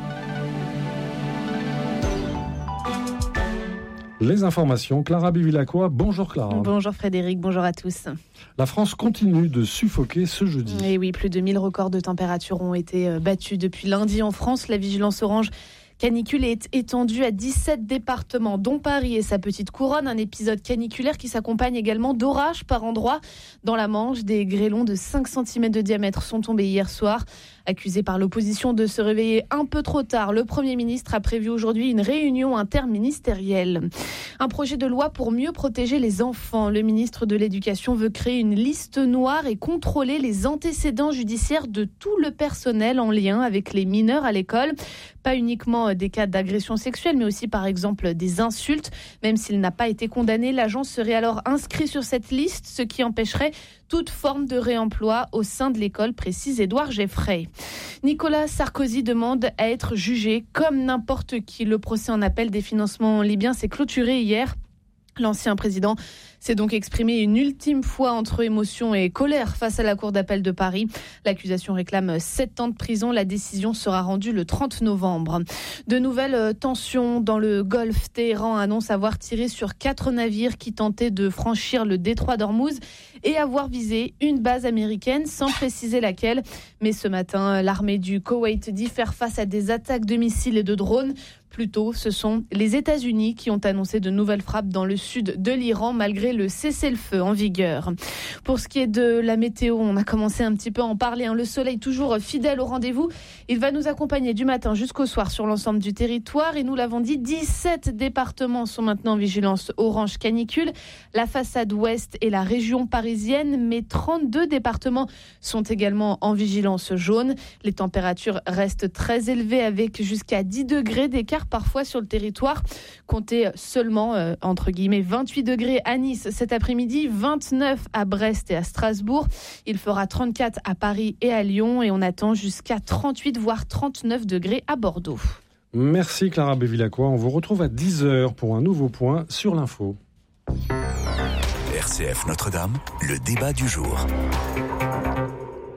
Les informations, Clara Bevilacqua. Bonjour Clara. Bonjour Frédéric, bonjour à tous. La France continue de suffoquer ce jeudi. Et oui, plus de 1000 records de température ont été battus depuis lundi en France. La vigilance orange canicule est étendue à 17 départements, dont Paris et sa petite couronne. Un épisode caniculaire qui s'accompagne également d'orages par endroits. Dans la Manche, des grêlons de 5 cm de diamètre sont tombés hier soir. Accusé par l'opposition de se réveiller un peu trop tard, le Premier ministre a prévu aujourd'hui une réunion interministérielle. Un projet de loi pour mieux protéger les enfants. Le ministre de l'Éducation veut créer une liste noire et contrôler les antécédents judiciaires de tout le personnel en lien avec les mineurs à l'école. Pas uniquement des cas d'agression sexuelle, mais aussi par exemple des insultes. Même s'il n'a pas été condamné, l'agent serait alors inscrit sur cette liste, ce qui empêcherait toute forme de réemploi au sein de l'école, précise Édouard Geffray. Nicolas Sarkozy demande à être jugé comme n'importe qui. Le procès en appel des financements libyens s'est clôturé hier. L'ancien président s'est donc exprimé une ultime fois entre émotion et colère face à la Cour d'appel de Paris. L'accusation réclame 7 ans de prison. La décision sera rendue le 30 novembre. De nouvelles tensions dans le Golfe. Téhéran annonce avoir tiré sur 4 navires qui tentaient de franchir le détroit d'Ormuz et avoir visé une base américaine sans préciser laquelle. Mais ce matin, l'armée du Koweït dit faire face à des attaques de missiles et de drones. Plus tôt, ce sont les États-Unis qui ont annoncé de nouvelles frappes dans le sud de l'Iran malgré le cessez-le-feu en vigueur. Pour ce qui est de la météo, on a commencé un petit peu à en parler. Le soleil toujours fidèle au rendez-vous. Il va nous accompagner du matin jusqu'au soir sur l'ensemble du territoire. Et nous l'avons dit, 17 départements sont maintenant en vigilance orange canicule. La façade ouest et la région parisienne, mais 32 départements sont également en vigilance jaune. Les températures restent très élevées avec jusqu'à 10 degrés d'écart parfois sur le territoire. Comptez seulement, entre guillemets, 28 degrés à Nice cet après-midi, 29 à Brest et à Strasbourg. Il fera 34 à Paris et à Lyon et on attend jusqu'à 38 voire 39 degrés à Bordeaux. Merci Clara Bevilacqua. On vous retrouve à 10h pour un nouveau point sur l'info. RCF Notre-Dame, le débat du jour.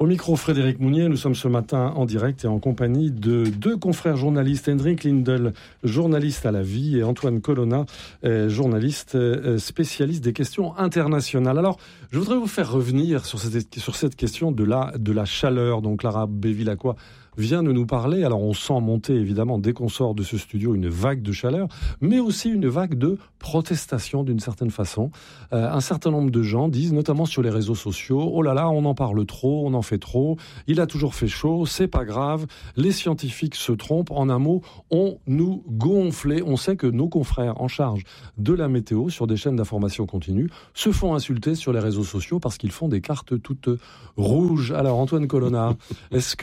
Au micro, Frédéric Mounier, nous sommes ce matin en direct et en compagnie de deux confrères journalistes, Henrik Lindell, journaliste à La Vie, et Antoine Colonna, journaliste spécialiste des questions internationales. Alors, je voudrais vous faire revenir sur cette question de la chaleur. Donc, Clara Bevilacqua vient de nous parler. Alors, on sent monter, évidemment, dès qu'on sort de ce studio, une vague de chaleur, mais aussi une vague de protestation, d'une certaine façon. Un certain nombre de gens disent, notamment sur les réseaux sociaux, « Oh là là, on en parle trop, on en fait trop, il a toujours fait chaud, c'est pas grave, les scientifiques se trompent. » En un mot, on nous gonfle. On sait que nos confrères en charge de la météo, sur des chaînes d'information continue, se font insulter sur les réseaux sociaux parce qu'ils font des cartes toutes rouges. Alors, Antoine Colonna, est-ce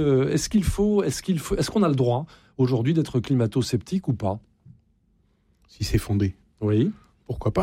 qu'on a le droit aujourd'hui d'être climato-sceptique ou pas ? Si c'est fondé. Oui. Pourquoi pas ?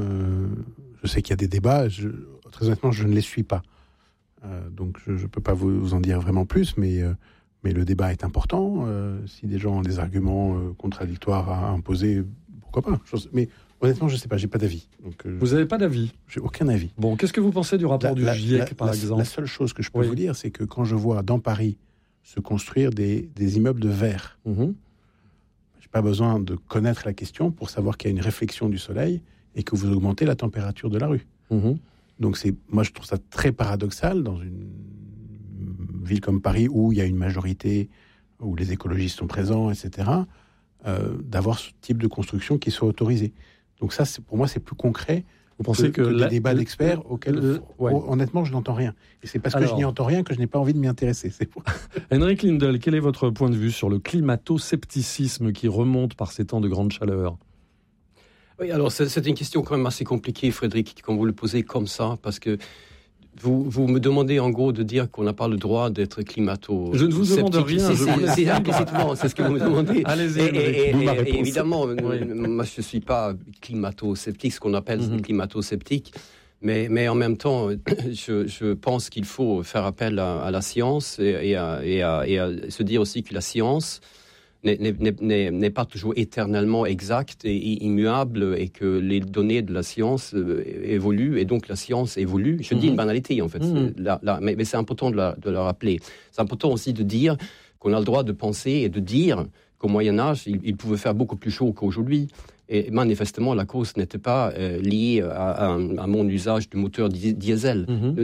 Je sais qu'il y a des débats, très honnêtement, je ne les suis pas. Donc je ne peux pas vous en dire vraiment plus, mais le débat est important. Si des gens ont des arguments contradictoires à imposer, pourquoi pas ? Mais honnêtement, je ne sais pas, je n'ai pas d'avis. Donc, vous n'avez pas d'avis ? J'ai aucun avis. Bon, qu'est-ce que vous pensez du rapport du GIEC, par exemple ? La seule chose que je peux vous dire, c'est que quand je vois dans Paris se construire des immeubles de verre, je n'ai pas besoin de connaître la question pour savoir qu'il y a une réflexion du soleil et que vous augmentez la température de la rue. Donc moi je trouve ça très paradoxal dans une ville comme Paris où il y a une majorité, où les écologistes sont présents, etc., d'avoir ce type de construction qui soit autorisé. Donc ça, pour moi, c'est plus concret. Vous pensez que les débats d'experts auxquels, honnêtement, je n'entends rien. Et c'est parce que je n'y entends rien que je n'ai pas envie de m'y intéresser. Henrik Lindell, quel est votre point de vue sur le climato-scepticisme qui remonte par ces temps de grande chaleur ? Oui, alors c'est une question quand même assez compliquée, Frédéric, quand vous le posez comme ça, parce que vous me demandez en gros de dire qu'on n'a pas le droit d'être climato. Je ne vous demande rien. C'est implicitement, c'est ce que vous me demandez. Allez-y. Et évidemment, moi je ne suis pas climato-sceptique, ce qu'on appelle climato-sceptique, mais en même temps, je pense qu'il faut faire appel à la science et à se dire aussi que la science n'est pas toujours éternellement exacte et immuable, et que les données de la science évoluent, et donc la science évolue. Je dis une banalité, en fait, mais c'est important de le rappeler. C'est important aussi de dire qu'on a le droit de penser et de dire qu'au Moyen-Âge, il pouvait faire beaucoup plus chaud qu'aujourd'hui. Et manifestement, la cause n'était pas liée à mon usage du moteur diesel.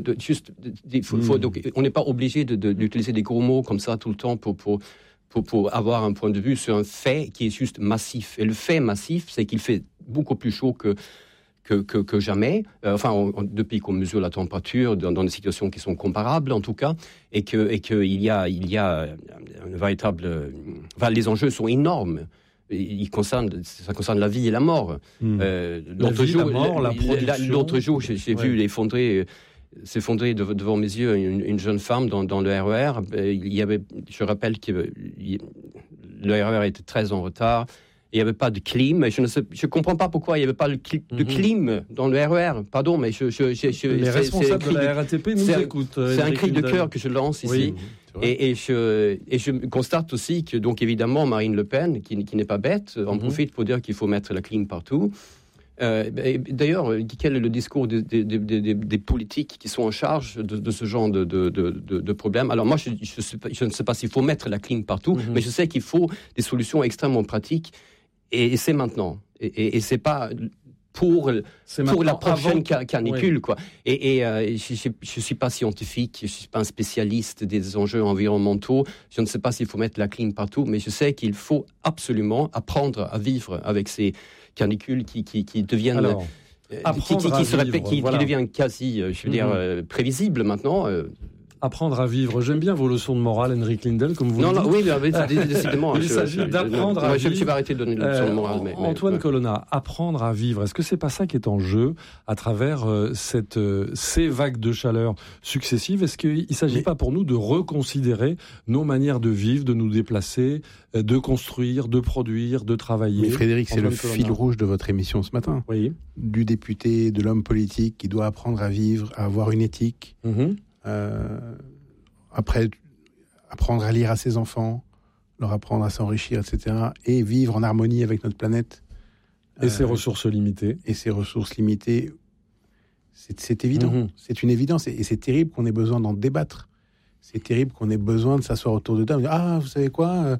Donc, on n'est pas obligé d'utiliser des gros mots comme ça tout le temps pour avoir un point de vue sur un fait qui est juste massif. Et le fait massif, c'est qu'il fait beaucoup plus chaud que jamais, depuis qu'on mesure la température dans des situations qui sont comparables en tout cas, et qu'il y a une véritable... les enjeux sont énormes. Ça concerne la vie et la mort. L'autre jour, j'ai vu s'effondrer devant mes yeux une jeune femme dans le RER. Je rappelle que le RER était très en retard. Il n'y avait pas de clim. Je ne comprends pas pourquoi il n'y avait pas de clim dans le RER. Pardon, mais les responsables de la RATP nous écoutent. C'est un cri de cœur que je lance ici. Et je constate aussi que, donc évidemment, Marine Le Pen, qui n'est pas bête, en profite pour dire qu'il faut mettre la clim partout. D'ailleurs, quel est le discours des politiques qui sont en charge de ce genre de problème ? Alors moi, je ne sais pas s'il faut mettre la clim partout, mais je sais qu'il faut des solutions extrêmement pratiques, et c'est maintenant. Et c'est pas pour la prochaine canicule, quoi. Et je ne suis pas scientifique, je ne suis pas un spécialiste des enjeux environnementaux, je ne sais pas s'il faut mettre la clim partout, mais je sais qu'il faut absolument apprendre à vivre avec ces canicules qui deviennent... Alors, qui deviennent quasi, prévisibles maintenant. Apprendre à vivre. J'aime bien vos leçons de morale, Henrik Lindell, comme vous le dites. Oui, décidément. Il s'agit d'apprendre à vivre. Je vais arrêter de donner des leçons de morale. Antoine Colonna, apprendre à vivre. Est-ce que c'est pas ça qui est en jeu à travers ces vagues de chaleur successives ? Est-ce qu'il ne s'agit pas pour nous de reconsidérer nos manières de vivre, de nous déplacer, de construire, de produire, de travailler ? Mais Frédéric, c'est le fil rouge de votre émission ce matin. Oui. Du député, de l'homme politique qui doit apprendre à vivre, à avoir une éthique. Après, apprendre à lire à ses enfants, leur apprendre à s'enrichir, etc. Et vivre en harmonie avec notre planète. Et ses ressources limitées. C'est évident. C'est une évidence. Et c'est terrible qu'on ait besoin d'en débattre. c'est terrible qu'on ait besoin de s'asseoir autour de table et dire, ah, vous savez quoi,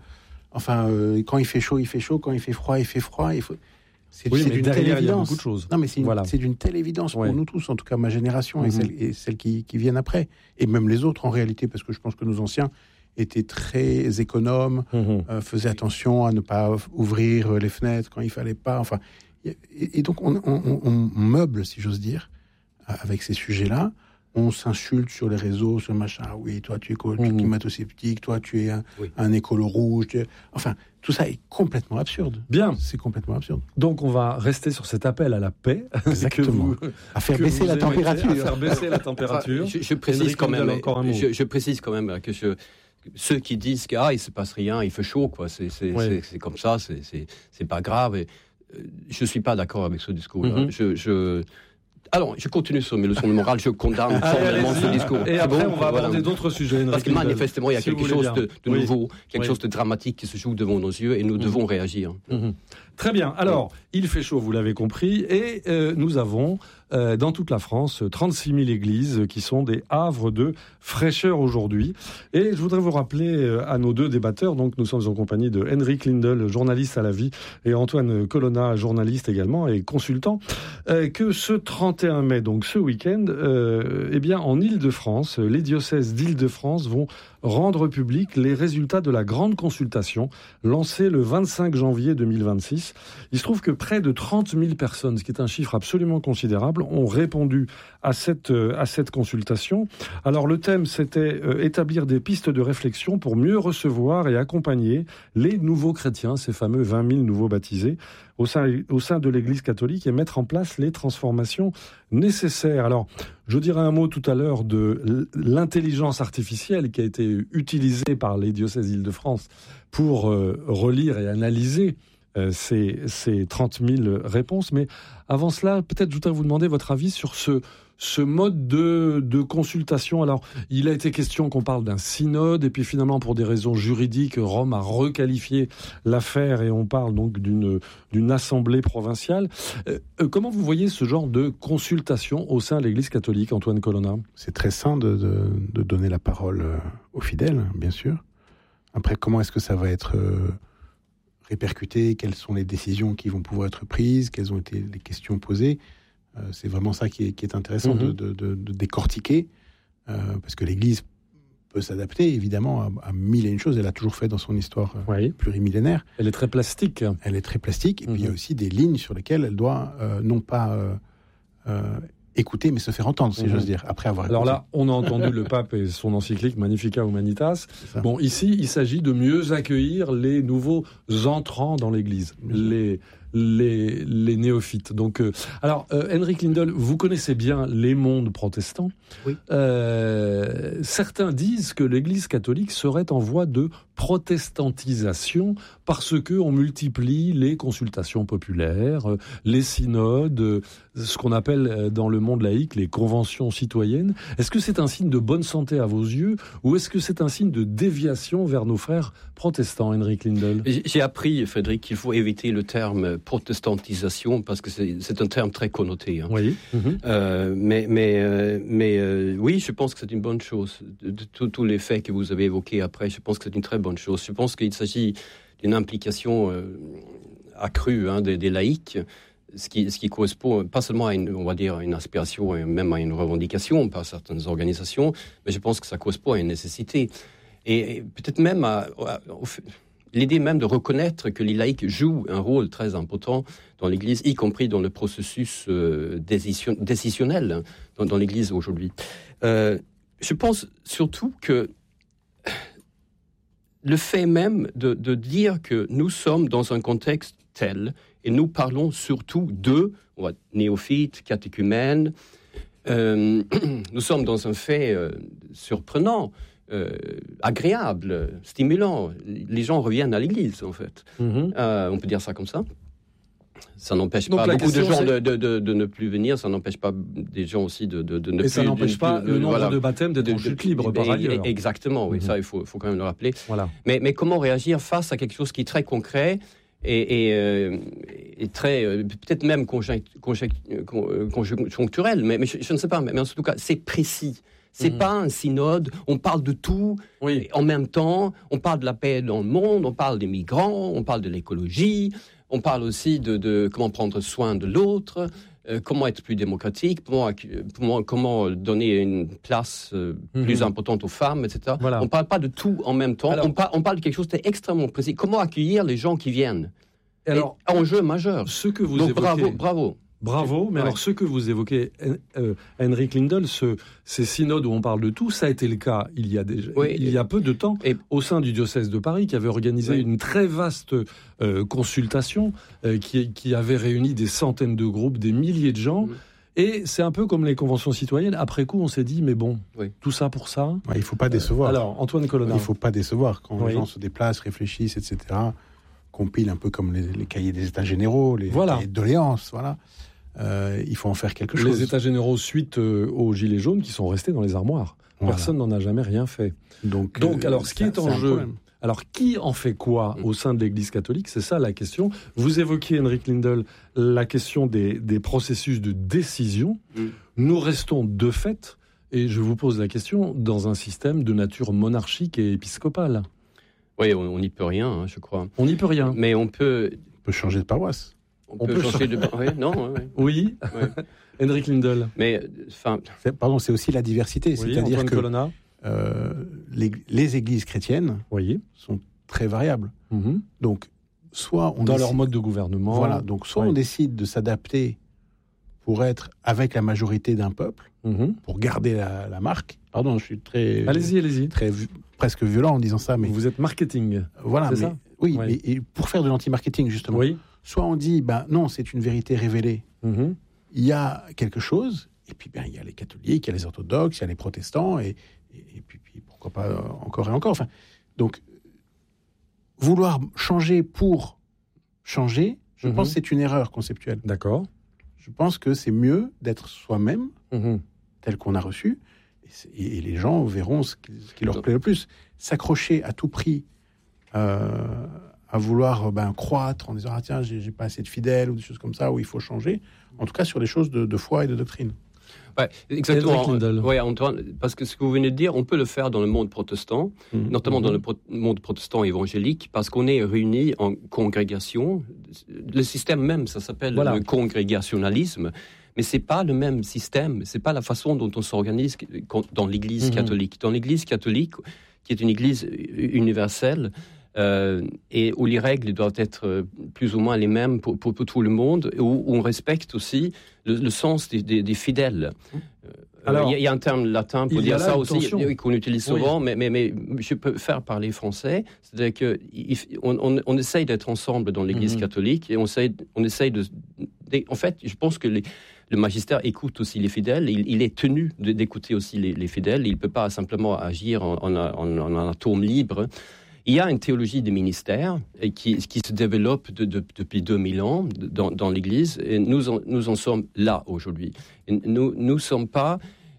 quand il fait chaud, quand il fait froid, il fait froid. C'est d'une telle évidence. Il y a beaucoup de choses. Non, mais c'est d'une telle évidence pour nous tous, en tout cas ma génération et celles qui viennent après. Et même les autres, en réalité, parce que je pense que nos anciens étaient très économes, faisaient attention à ne pas ouvrir les fenêtres quand il fallait pas. Enfin, et donc, on meuble, si j'ose dire, avec ces sujets-là. On s'insulte sur les réseaux, sur machin. Ah oui, toi, tu es climato-sceptique, toi, tu es un écolo rouge. Enfin, tout ça est complètement absurde. Bien. C'est complètement absurde. Donc, on va rester sur cet appel à la paix. Exactement. À faire baisser la température. À faire baisser la température. Je précise quand même, je précise quand même que ceux qui disent qu'il ne se passe rien, il fait chaud, quoi. C'est comme ça, c'est pas grave. Et, je ne suis pas d'accord avec ce discours-là. Alors, je continue sur mes leçons de morale, je condamne formellement ce discours. Et après, on va aborder d'autres sujets. Parce que manifestement, il y a quelque chose de nouveau, quelque chose de dramatique qui se joue devant nos yeux et nous devons réagir. Très bien. Alors, il fait chaud, vous l'avez compris, et nous avons dans toute la France 36 000 églises qui sont des havres de fraîcheur aujourd'hui. Et je voudrais vous rappeler à nos deux débatteurs, donc nous sommes en compagnie de Henrik Lindel, journaliste à la vie, et Antoine Colonna, journaliste également et consultant, que ce 31 mai, donc ce week-end, eh bien en Île-de-France, les diocèses d'Île-de-France vont rendre public les résultats de la grande consultation lancée le 25 janvier 2026. Il se trouve que près de 30 000 personnes, ce qui est un chiffre absolument considérable, ont répondu à cette consultation. Alors le thème, c'était établir des pistes de réflexion pour mieux recevoir et accompagner les nouveaux chrétiens, ces fameux 20 000 nouveaux baptisés, au sein de l'Église catholique et mettre en place les transformations nécessaires. Alors, je dirai un mot tout à l'heure de l'intelligence artificielle qui a été utilisée par les diocèses d'Île-de-France pour relire et analyser ces 30 000 réponses. Mais avant cela, peut-être je voudrais vous demander votre avis sur ce mode de consultation. Alors, il a été question qu'on parle d'un synode, et puis finalement, pour des raisons juridiques, Rome a requalifié l'affaire et on parle donc d'une assemblée provinciale. Comment vous voyez ce genre de consultation au sein de l'Église catholique, Antoine Colonna ? C'est très sain de donner la parole aux fidèles, bien sûr. Après, comment est-ce que ça va être répercuté ? Quelles sont les décisions qui vont pouvoir être prises ? Quelles ont été les questions posées ? C'est vraiment ça qui est intéressant de décortiquer, parce que l'Église peut s'adapter, évidemment, à mille et une choses. Elle a toujours fait dans son histoire plurimillénaire. Elle est très plastique. Elle est très plastique, et puis il y a aussi des lignes sur lesquelles elle doit non pas écouter, mais se faire entendre, si j'ose dire, après avoir écouté. Alors là, on a entendu le pape et son encyclique Magnificat Humanitas. Bon, ici, il s'agit de mieux accueillir les nouveaux entrants dans l'Église, les néophytes. Donc, alors, Henrik Lindel, vous connaissez bien les mondes protestants. Oui. Certains disent que l'Église catholique serait en voie de protestantisation parce que on multiplie les consultations populaires, les synodes, ce qu'on appelle dans le monde laïque les conventions citoyennes. Est-ce que c'est un signe de bonne santé à vos yeux ou est-ce que c'est un signe de déviation vers nos frères protestants, Henrik Lindel ? J'ai appris, Frédéric, qu'il faut éviter le terme protestantisation parce que c'est un terme très connoté. Hein. Oui. Mais oui, je pense que c'est une bonne chose. De tous les faits que vous avez évoqués après, je pense que c'est une très bonne chose. Je pense qu'il s'agit d'une implication accrue des laïcs, ce qui correspond pas seulement à une aspiration et même à une revendication par certaines organisations, mais je pense que ça correspond à une nécessité. Et peut-être même l'idée même de reconnaître que les laïcs jouent un rôle très important dans l'Église, y compris dans le processus décisionnel dans l'Église aujourd'hui. Je pense surtout que le fait même de dire que nous sommes dans un contexte tel, et nous parlons surtout de néophytes, catéchumènes, nous sommes dans un fait surprenant, agréable, stimulant. Les gens reviennent à l'église, en fait. On peut dire ça comme ça. Ça n'empêche pas beaucoup de gens de ne plus venir, ça n'empêche pas des gens aussi de ne plus... Et ça n'empêche pas le nombre de baptêmes d'être en chute libre, par ailleurs. Exactement, oui, ça, il faut quand même le rappeler. Voilà. Mais comment réagir face à quelque chose qui est très concret et très, peut-être même conjoncturel, mais je ne sais pas, mais en tout cas, c'est précis. C'est pas un synode, on parle de tout en même temps, on parle de la paix dans le monde, on parle des migrants, on parle de l'écologie, on parle aussi de comment prendre soin de l'autre, comment être plus démocratique, comment donner une place plus importante aux femmes, etc. Voilà. On ne parle pas de tout en même temps, on parle de quelque chose d'extrêmement précis. Comment accueillir les gens qui viennent? Alors, enjeu majeur. Ce que vous évoquez... Bravo, mais alors ce que vous évoquez, Henrik Lindell, ces synodes où on parle de tout, ça a été le cas il y a peu de temps au sein du diocèse de Paris qui avait organisé une très vaste consultation qui avait réuni des centaines de groupes, des milliers de gens. Et c'est un peu comme les conventions citoyennes. Après coup, on s'est dit, mais bon, tout ça pour ça. Il ne faut pas décevoir. Alors, Antoine Colonna. Il ne faut pas décevoir quand les gens se déplacent, réfléchissent, etc. Compilent un peu comme les cahiers des États généraux, les cahiers de doléances, voilà. Il faut en faire quelque chose. Les États généraux suite aux Gilets jaunes qui sont restés dans les armoires. Personne n'en a jamais rien fait. Donc alors, ce qui est en jeu... Alors, qui en fait quoi au sein de l'Église catholique? C'est ça la question. Vous évoquiez, Henrik Lindell, la question des processus de décision. Nous restons de fait, et je vous pose la question, dans un système de nature monarchique et épiscopale. Oui, on n'y peut rien, je crois. On n'y peut rien. Mais on peut changer de paroisse. On peut changer de... Oui. Henrik Lindell. Mais, c'est aussi la diversité. C'est-à-dire que les églises chrétiennes sont très variables. Donc, soit on dans leur mode de gouvernement. Voilà. Donc, soit on décide de s'adapter pour être avec la majorité d'un peuple, pour garder la marque. Pardon, je suis très... Allez-y. Très presque violent en disant ça. Mais vous êtes marketing. Voilà. C'est ça mais et pour faire de l'anti-marketing, justement. Soit on dit, non, c'est une vérité révélée. Il y a quelque chose, et puis il y a les catholiques, il y a les orthodoxes, il y a les protestants, et puis pourquoi pas encore et encore. Enfin, donc, vouloir changer pour changer, je pense que c'est une erreur conceptuelle. D'accord. Je pense que c'est mieux d'être soi-même, tel qu'on a reçu, et les gens verront ce qui leur plaît le plus. S'accrocher à tout prix à vouloir croître en disant « Ah tiens, j'ai pas assez de fidèles » ou des choses comme ça, où il faut changer. En tout cas, sur les choses de foi et de doctrine. Ouais, exactement. Antoine, parce que ce que vous venez de dire, on peut le faire dans le monde protestant, notamment dans le monde protestant évangélique, parce qu'on est réunis en congrégation. Le système même, ça s'appelle le congrégationalisme. Mais c'est pas le même système, c'est pas la façon dont on s'organise dans l'Église catholique. Dans l'Église catholique, qui est une Église universelle, et où les règles doivent être plus ou moins les mêmes pour tout le monde, où on respecte aussi le sens des fidèles. Alors, il y a un terme latin pour dire ça aussi, qu'on utilise souvent, mais je peux faire parler français. C'est-à-dire qu'on essaye d'être ensemble dans l'Église catholique, et on essaye de... En fait, je pense que le magistère écoute aussi les fidèles. Il est tenu d'écouter aussi les fidèles. Il ne peut pas simplement agir en atome libre. Il y a une théologie des ministères qui se développe depuis 2000 ans dans l'Église. Et nous en sommes là aujourd'hui. Nous ne sommes pas...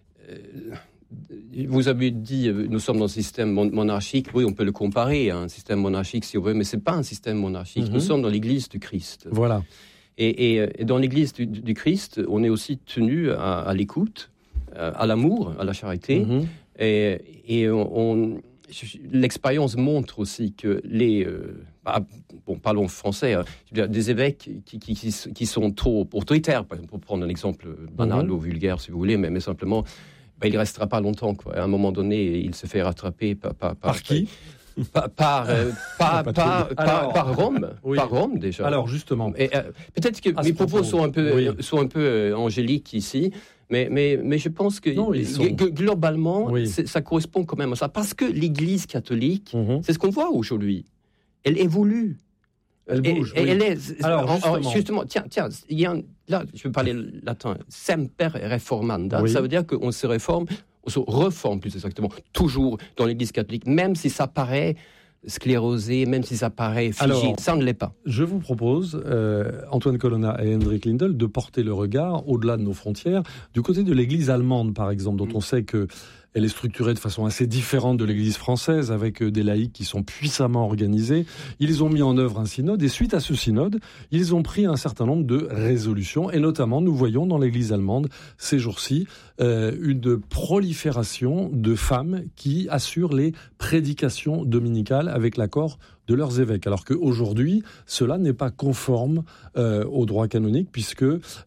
vous avez dit, nous sommes dans un système monarchique. Oui, on peut le comparer à un système monarchique si on veut, mais ce n'est pas un système monarchique. Nous sommes dans l'Église du Christ. Voilà. Et dans l'Église du Christ, on est aussi tenu à l'écoute, à l'amour, à la charité. Et l'expérience montre aussi que parlons français, des évêques qui sont trop autoritaires, pour prendre un exemple banal ou vulgaire si vous voulez, mais simplement, il ne restera pas longtemps, quoi. À un moment donné, il se fait rattraper par qui ? Par Rome, par Rome déjà. Alors justement, peut-être que mes propos sont un peu angéliques ici, mais je pense que globalement, ça correspond quand même à ça, parce que l'Église catholique, c'est ce qu'on voit aujourd'hui. Elle évolue. Elle bouge. Elle est. Alors justement, tiens, là, je vais parler latin. Semper reformanda. Ça veut dire qu'on se réforme. On se reforme plus exactement, toujours dans l'Église catholique, même si ça paraît sclérosé, même si ça paraît figé, ça ne l'est pas. Je vous propose, Antoine Colonna et Henrik Lindell, de porter le regard au-delà de nos frontières, du côté de l'Église allemande, par exemple, dont on sait qu'elle Elle est structurée de façon assez différente de l'Église française, avec des laïcs qui sont puissamment organisés. Ils ont mis en œuvre un synode, et suite à ce synode, ils ont pris un certain nombre de résolutions, et notamment, nous voyons dans l'Église allemande, ces jours-ci, une prolifération de femmes qui assurent les prédications dominicales avec l'accord de leurs évêques, alors qu'aujourd'hui, cela n'est pas conforme au droit canonique, puisque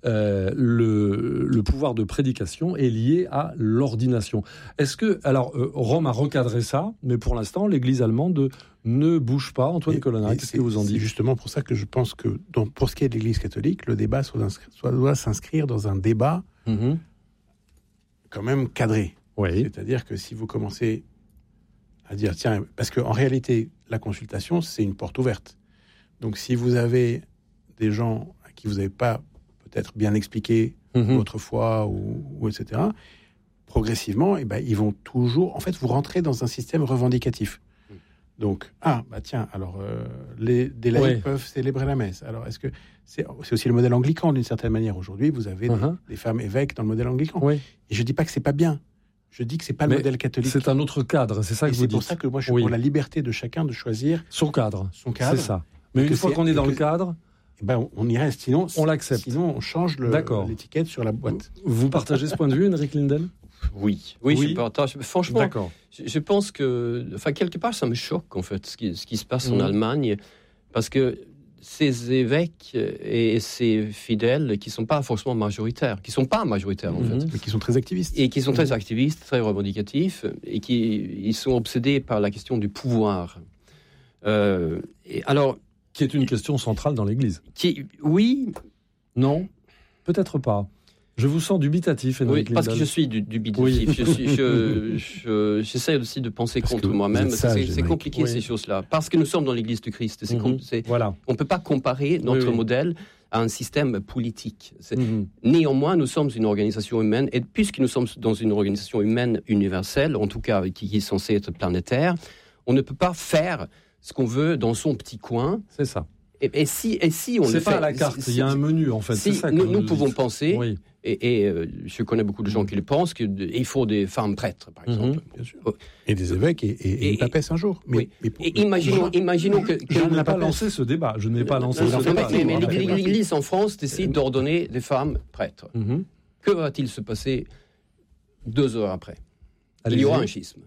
le pouvoir de prédication est lié à l'ordination. Est-ce que, alors, Rome a recadré ça, mais pour l'instant, l'Église allemande ne bouge pas. Antoine Colonna, qu'est-ce que vous en dites ? C'est justement pour ça que je pense que, pour ce qui est de l'Église catholique, le débat doit s'inscrire dans un débat quand même cadré. Oui. C'est-à-dire que si vous commencez à dire, tiens, parce qu'en réalité, la consultation, c'est une porte ouverte. Donc, si vous avez des gens à qui vous n'avez pas peut-être bien expliqué votre foi ou etc., progressivement, ils vont toujours... En fait, vous rentrez dans un système revendicatif. Donc, tiens, alors, des laïcs peuvent célébrer la messe. Alors, est-ce que... C'est aussi le modèle anglican, d'une certaine manière. Aujourd'hui, vous avez des femmes évêques dans le modèle anglican. Oui. Et je ne dis pas que c'est pas bien. Je dis que c'est pas le modèle catholique. C'est un autre cadre, c'est ça que vous dites. C'est pour ça que moi, je suis pour la liberté de chacun de choisir son cadre. C'est ça. Mais une fois qu'on est dans le cadre... on y reste, sinon on l'accepte. Sinon, on change l'étiquette sur la boîte. Vous partagez ce point de vue, Henrik Lindel ? Oui, je partage. Franchement, je pense que... quelque part, ça me choque, en fait, ce qui se passe en Allemagne, parce que ces évêques et ces fidèles qui ne sont pas forcément majoritaires, en fait. Mais qui sont très activistes. Et qui sont très activistes, très revendicatifs, et ils sont obsédés par la question du pouvoir. Qui est une question centrale dans l'Église. Oui. Non, peut-être pas. Je vous sens dubitatif, Henrik Lindel. Parce que je suis dubitatif. J'essaie aussi de penser contre moi-même. C'est compliqué, ces choses-là. Parce que nous sommes dans l'Église du Christ. On ne peut pas comparer notre modèle à un système politique. Néanmoins, nous sommes une organisation humaine, et puisque nous sommes dans une organisation humaine universelle, en tout cas qui est censée être planétaire, on ne peut pas faire ce qu'on veut dans son petit coin. C'est ça. Et si on le fait... C'est pas à la carte, il y a un menu, en fait. Si c'est ça nous pouvons penser... Et je connais beaucoup de gens qui le pensent, qu'il faut des femmes prêtres, par exemple. Bien sûr. Et des évêques et une papesse un jour. Imaginons que... Je n'ai pas lancé ce débat. Mais l'Église en France décide d'ordonner des femmes prêtres. Que va-t-il se passer 2 heures après ? Il y aura un schisme.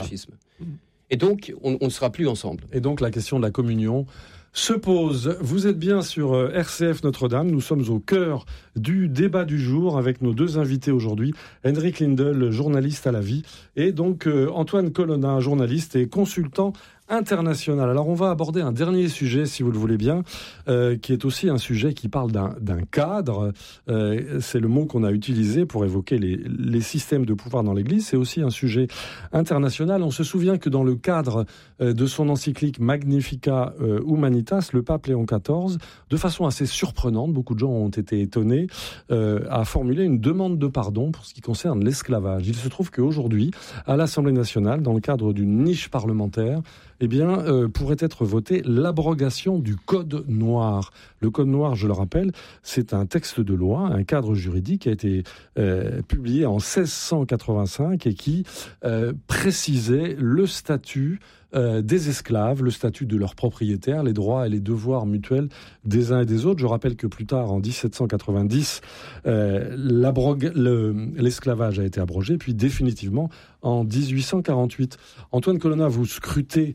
Et donc, on ne sera plus ensemble. Et donc, la question de la communion se pose. Vous êtes bien sur RCF Notre-Dame. Nous sommes au cœur du débat du jour avec nos 2 invités aujourd'hui. Henrik Lindel, journaliste à la vie, et donc Antoine Colonna, journaliste et consultant international. Alors on va aborder un dernier sujet, si vous le voulez bien, qui est aussi un sujet qui parle d'un cadre. C'est le mot qu'on a utilisé pour évoquer les systèmes de pouvoir dans l'Église. C'est aussi un sujet international. On se souvient que dans le cadre de son encyclique Magnificat Humanitas, le pape Léon XIV, de façon assez surprenante, beaucoup de gens ont été étonnés, a formulé une demande de pardon pour ce qui concerne l'esclavage. Il se trouve qu'aujourd'hui, à l'Assemblée nationale, dans le cadre d'une niche parlementaire, pourrait être votée l'abrogation du Code noir. Le Code noir, je le rappelle, c'est un texte de loi, un cadre juridique qui a été publié en 1685 et qui précisait le statut des esclaves, le statut de leurs propriétaires, les droits et les devoirs mutuels des uns et des autres. Je rappelle que plus tard, en 1790, l'esclavage a été abrogé, puis définitivement en 1848. Antoine Colonna, vous scrutez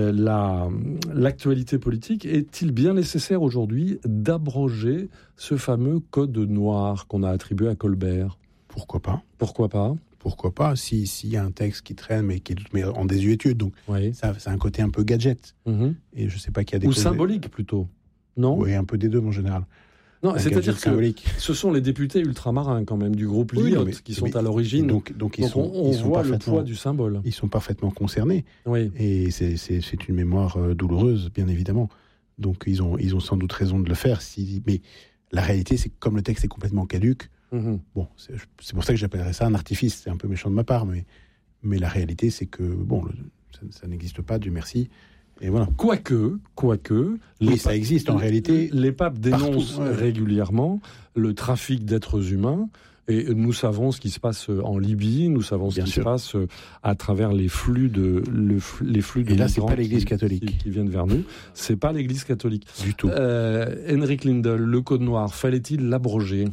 l'actualité politique. Est-il bien nécessaire aujourd'hui d'abroger ce fameux Code noir qu'on a attribué à Colbert ? Pourquoi pas ? Pourquoi pas, s'il y a un texte qui traîne, mais qui est en désuétude. Donc, ça a un côté un peu gadget. Et je sais pas qu'il y a des... Ou symbolique, plutôt. Non ? Oui, un peu des deux, en général. Non, c'est-à-dire que ce sont les députés ultramarins, quand même, du groupe Lyot, qui sont à l'origine. Donc on voit le poids du symbole. Ils sont parfaitement concernés. Oui. Et c'est une mémoire douloureuse, bien évidemment. Donc, ils ont sans doute raison de le faire. Mais la réalité, c'est que comme le texte est complètement caduc, bon, c'est pour ça que j'appellerais ça un artifice. C'est un peu méchant de ma part, mais la réalité, c'est que ça n'existe pas, Dieu merci. Et voilà. Quoique, ça existe en réalité. Les papes dénoncent régulièrement le trafic d'êtres humains, Et nous savons ce qui se passe en Libye, nous savons ce qui se passe à travers les flux de et là, c'est pas l'Église catholique qui viennent vers nous. C'est pas l'Église catholique du tout. Henrik Lindel, le Code noir, fallait-il l'abroger?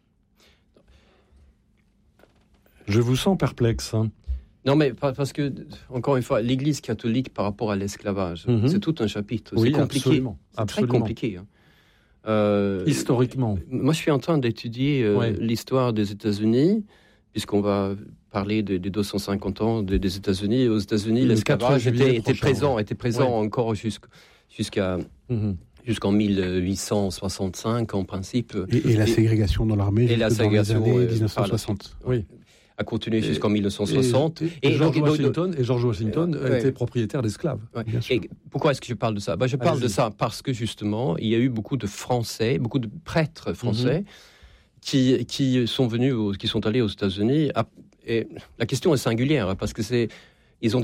Je vous sens perplexe. Non, mais parce que, encore une fois, l'Église catholique par rapport à l'esclavage, c'est tout un chapitre. Oui, c'est compliqué. Absolument. C'est très compliqué. Historiquement. Moi, je suis en train d'étudier l'histoire des États-Unis, puisqu'on va parler des 250 ans des États-Unis. Aux États-Unis, l'esclavage était présent encore jusqu'en 1865, en principe. Et la ségrégation dans l'armée et la ségrégation dans les années 1960. Oui. A continué jusqu'en 1960. Et George Washington était propriétaire d'esclaves. Ouais. Et pourquoi est-ce que je parle de ça? Je parle de ça parce que justement, il y a eu beaucoup de Français, beaucoup de prêtres français qui sont allés aux États-Unis. Et la question est singulière parce que ils ont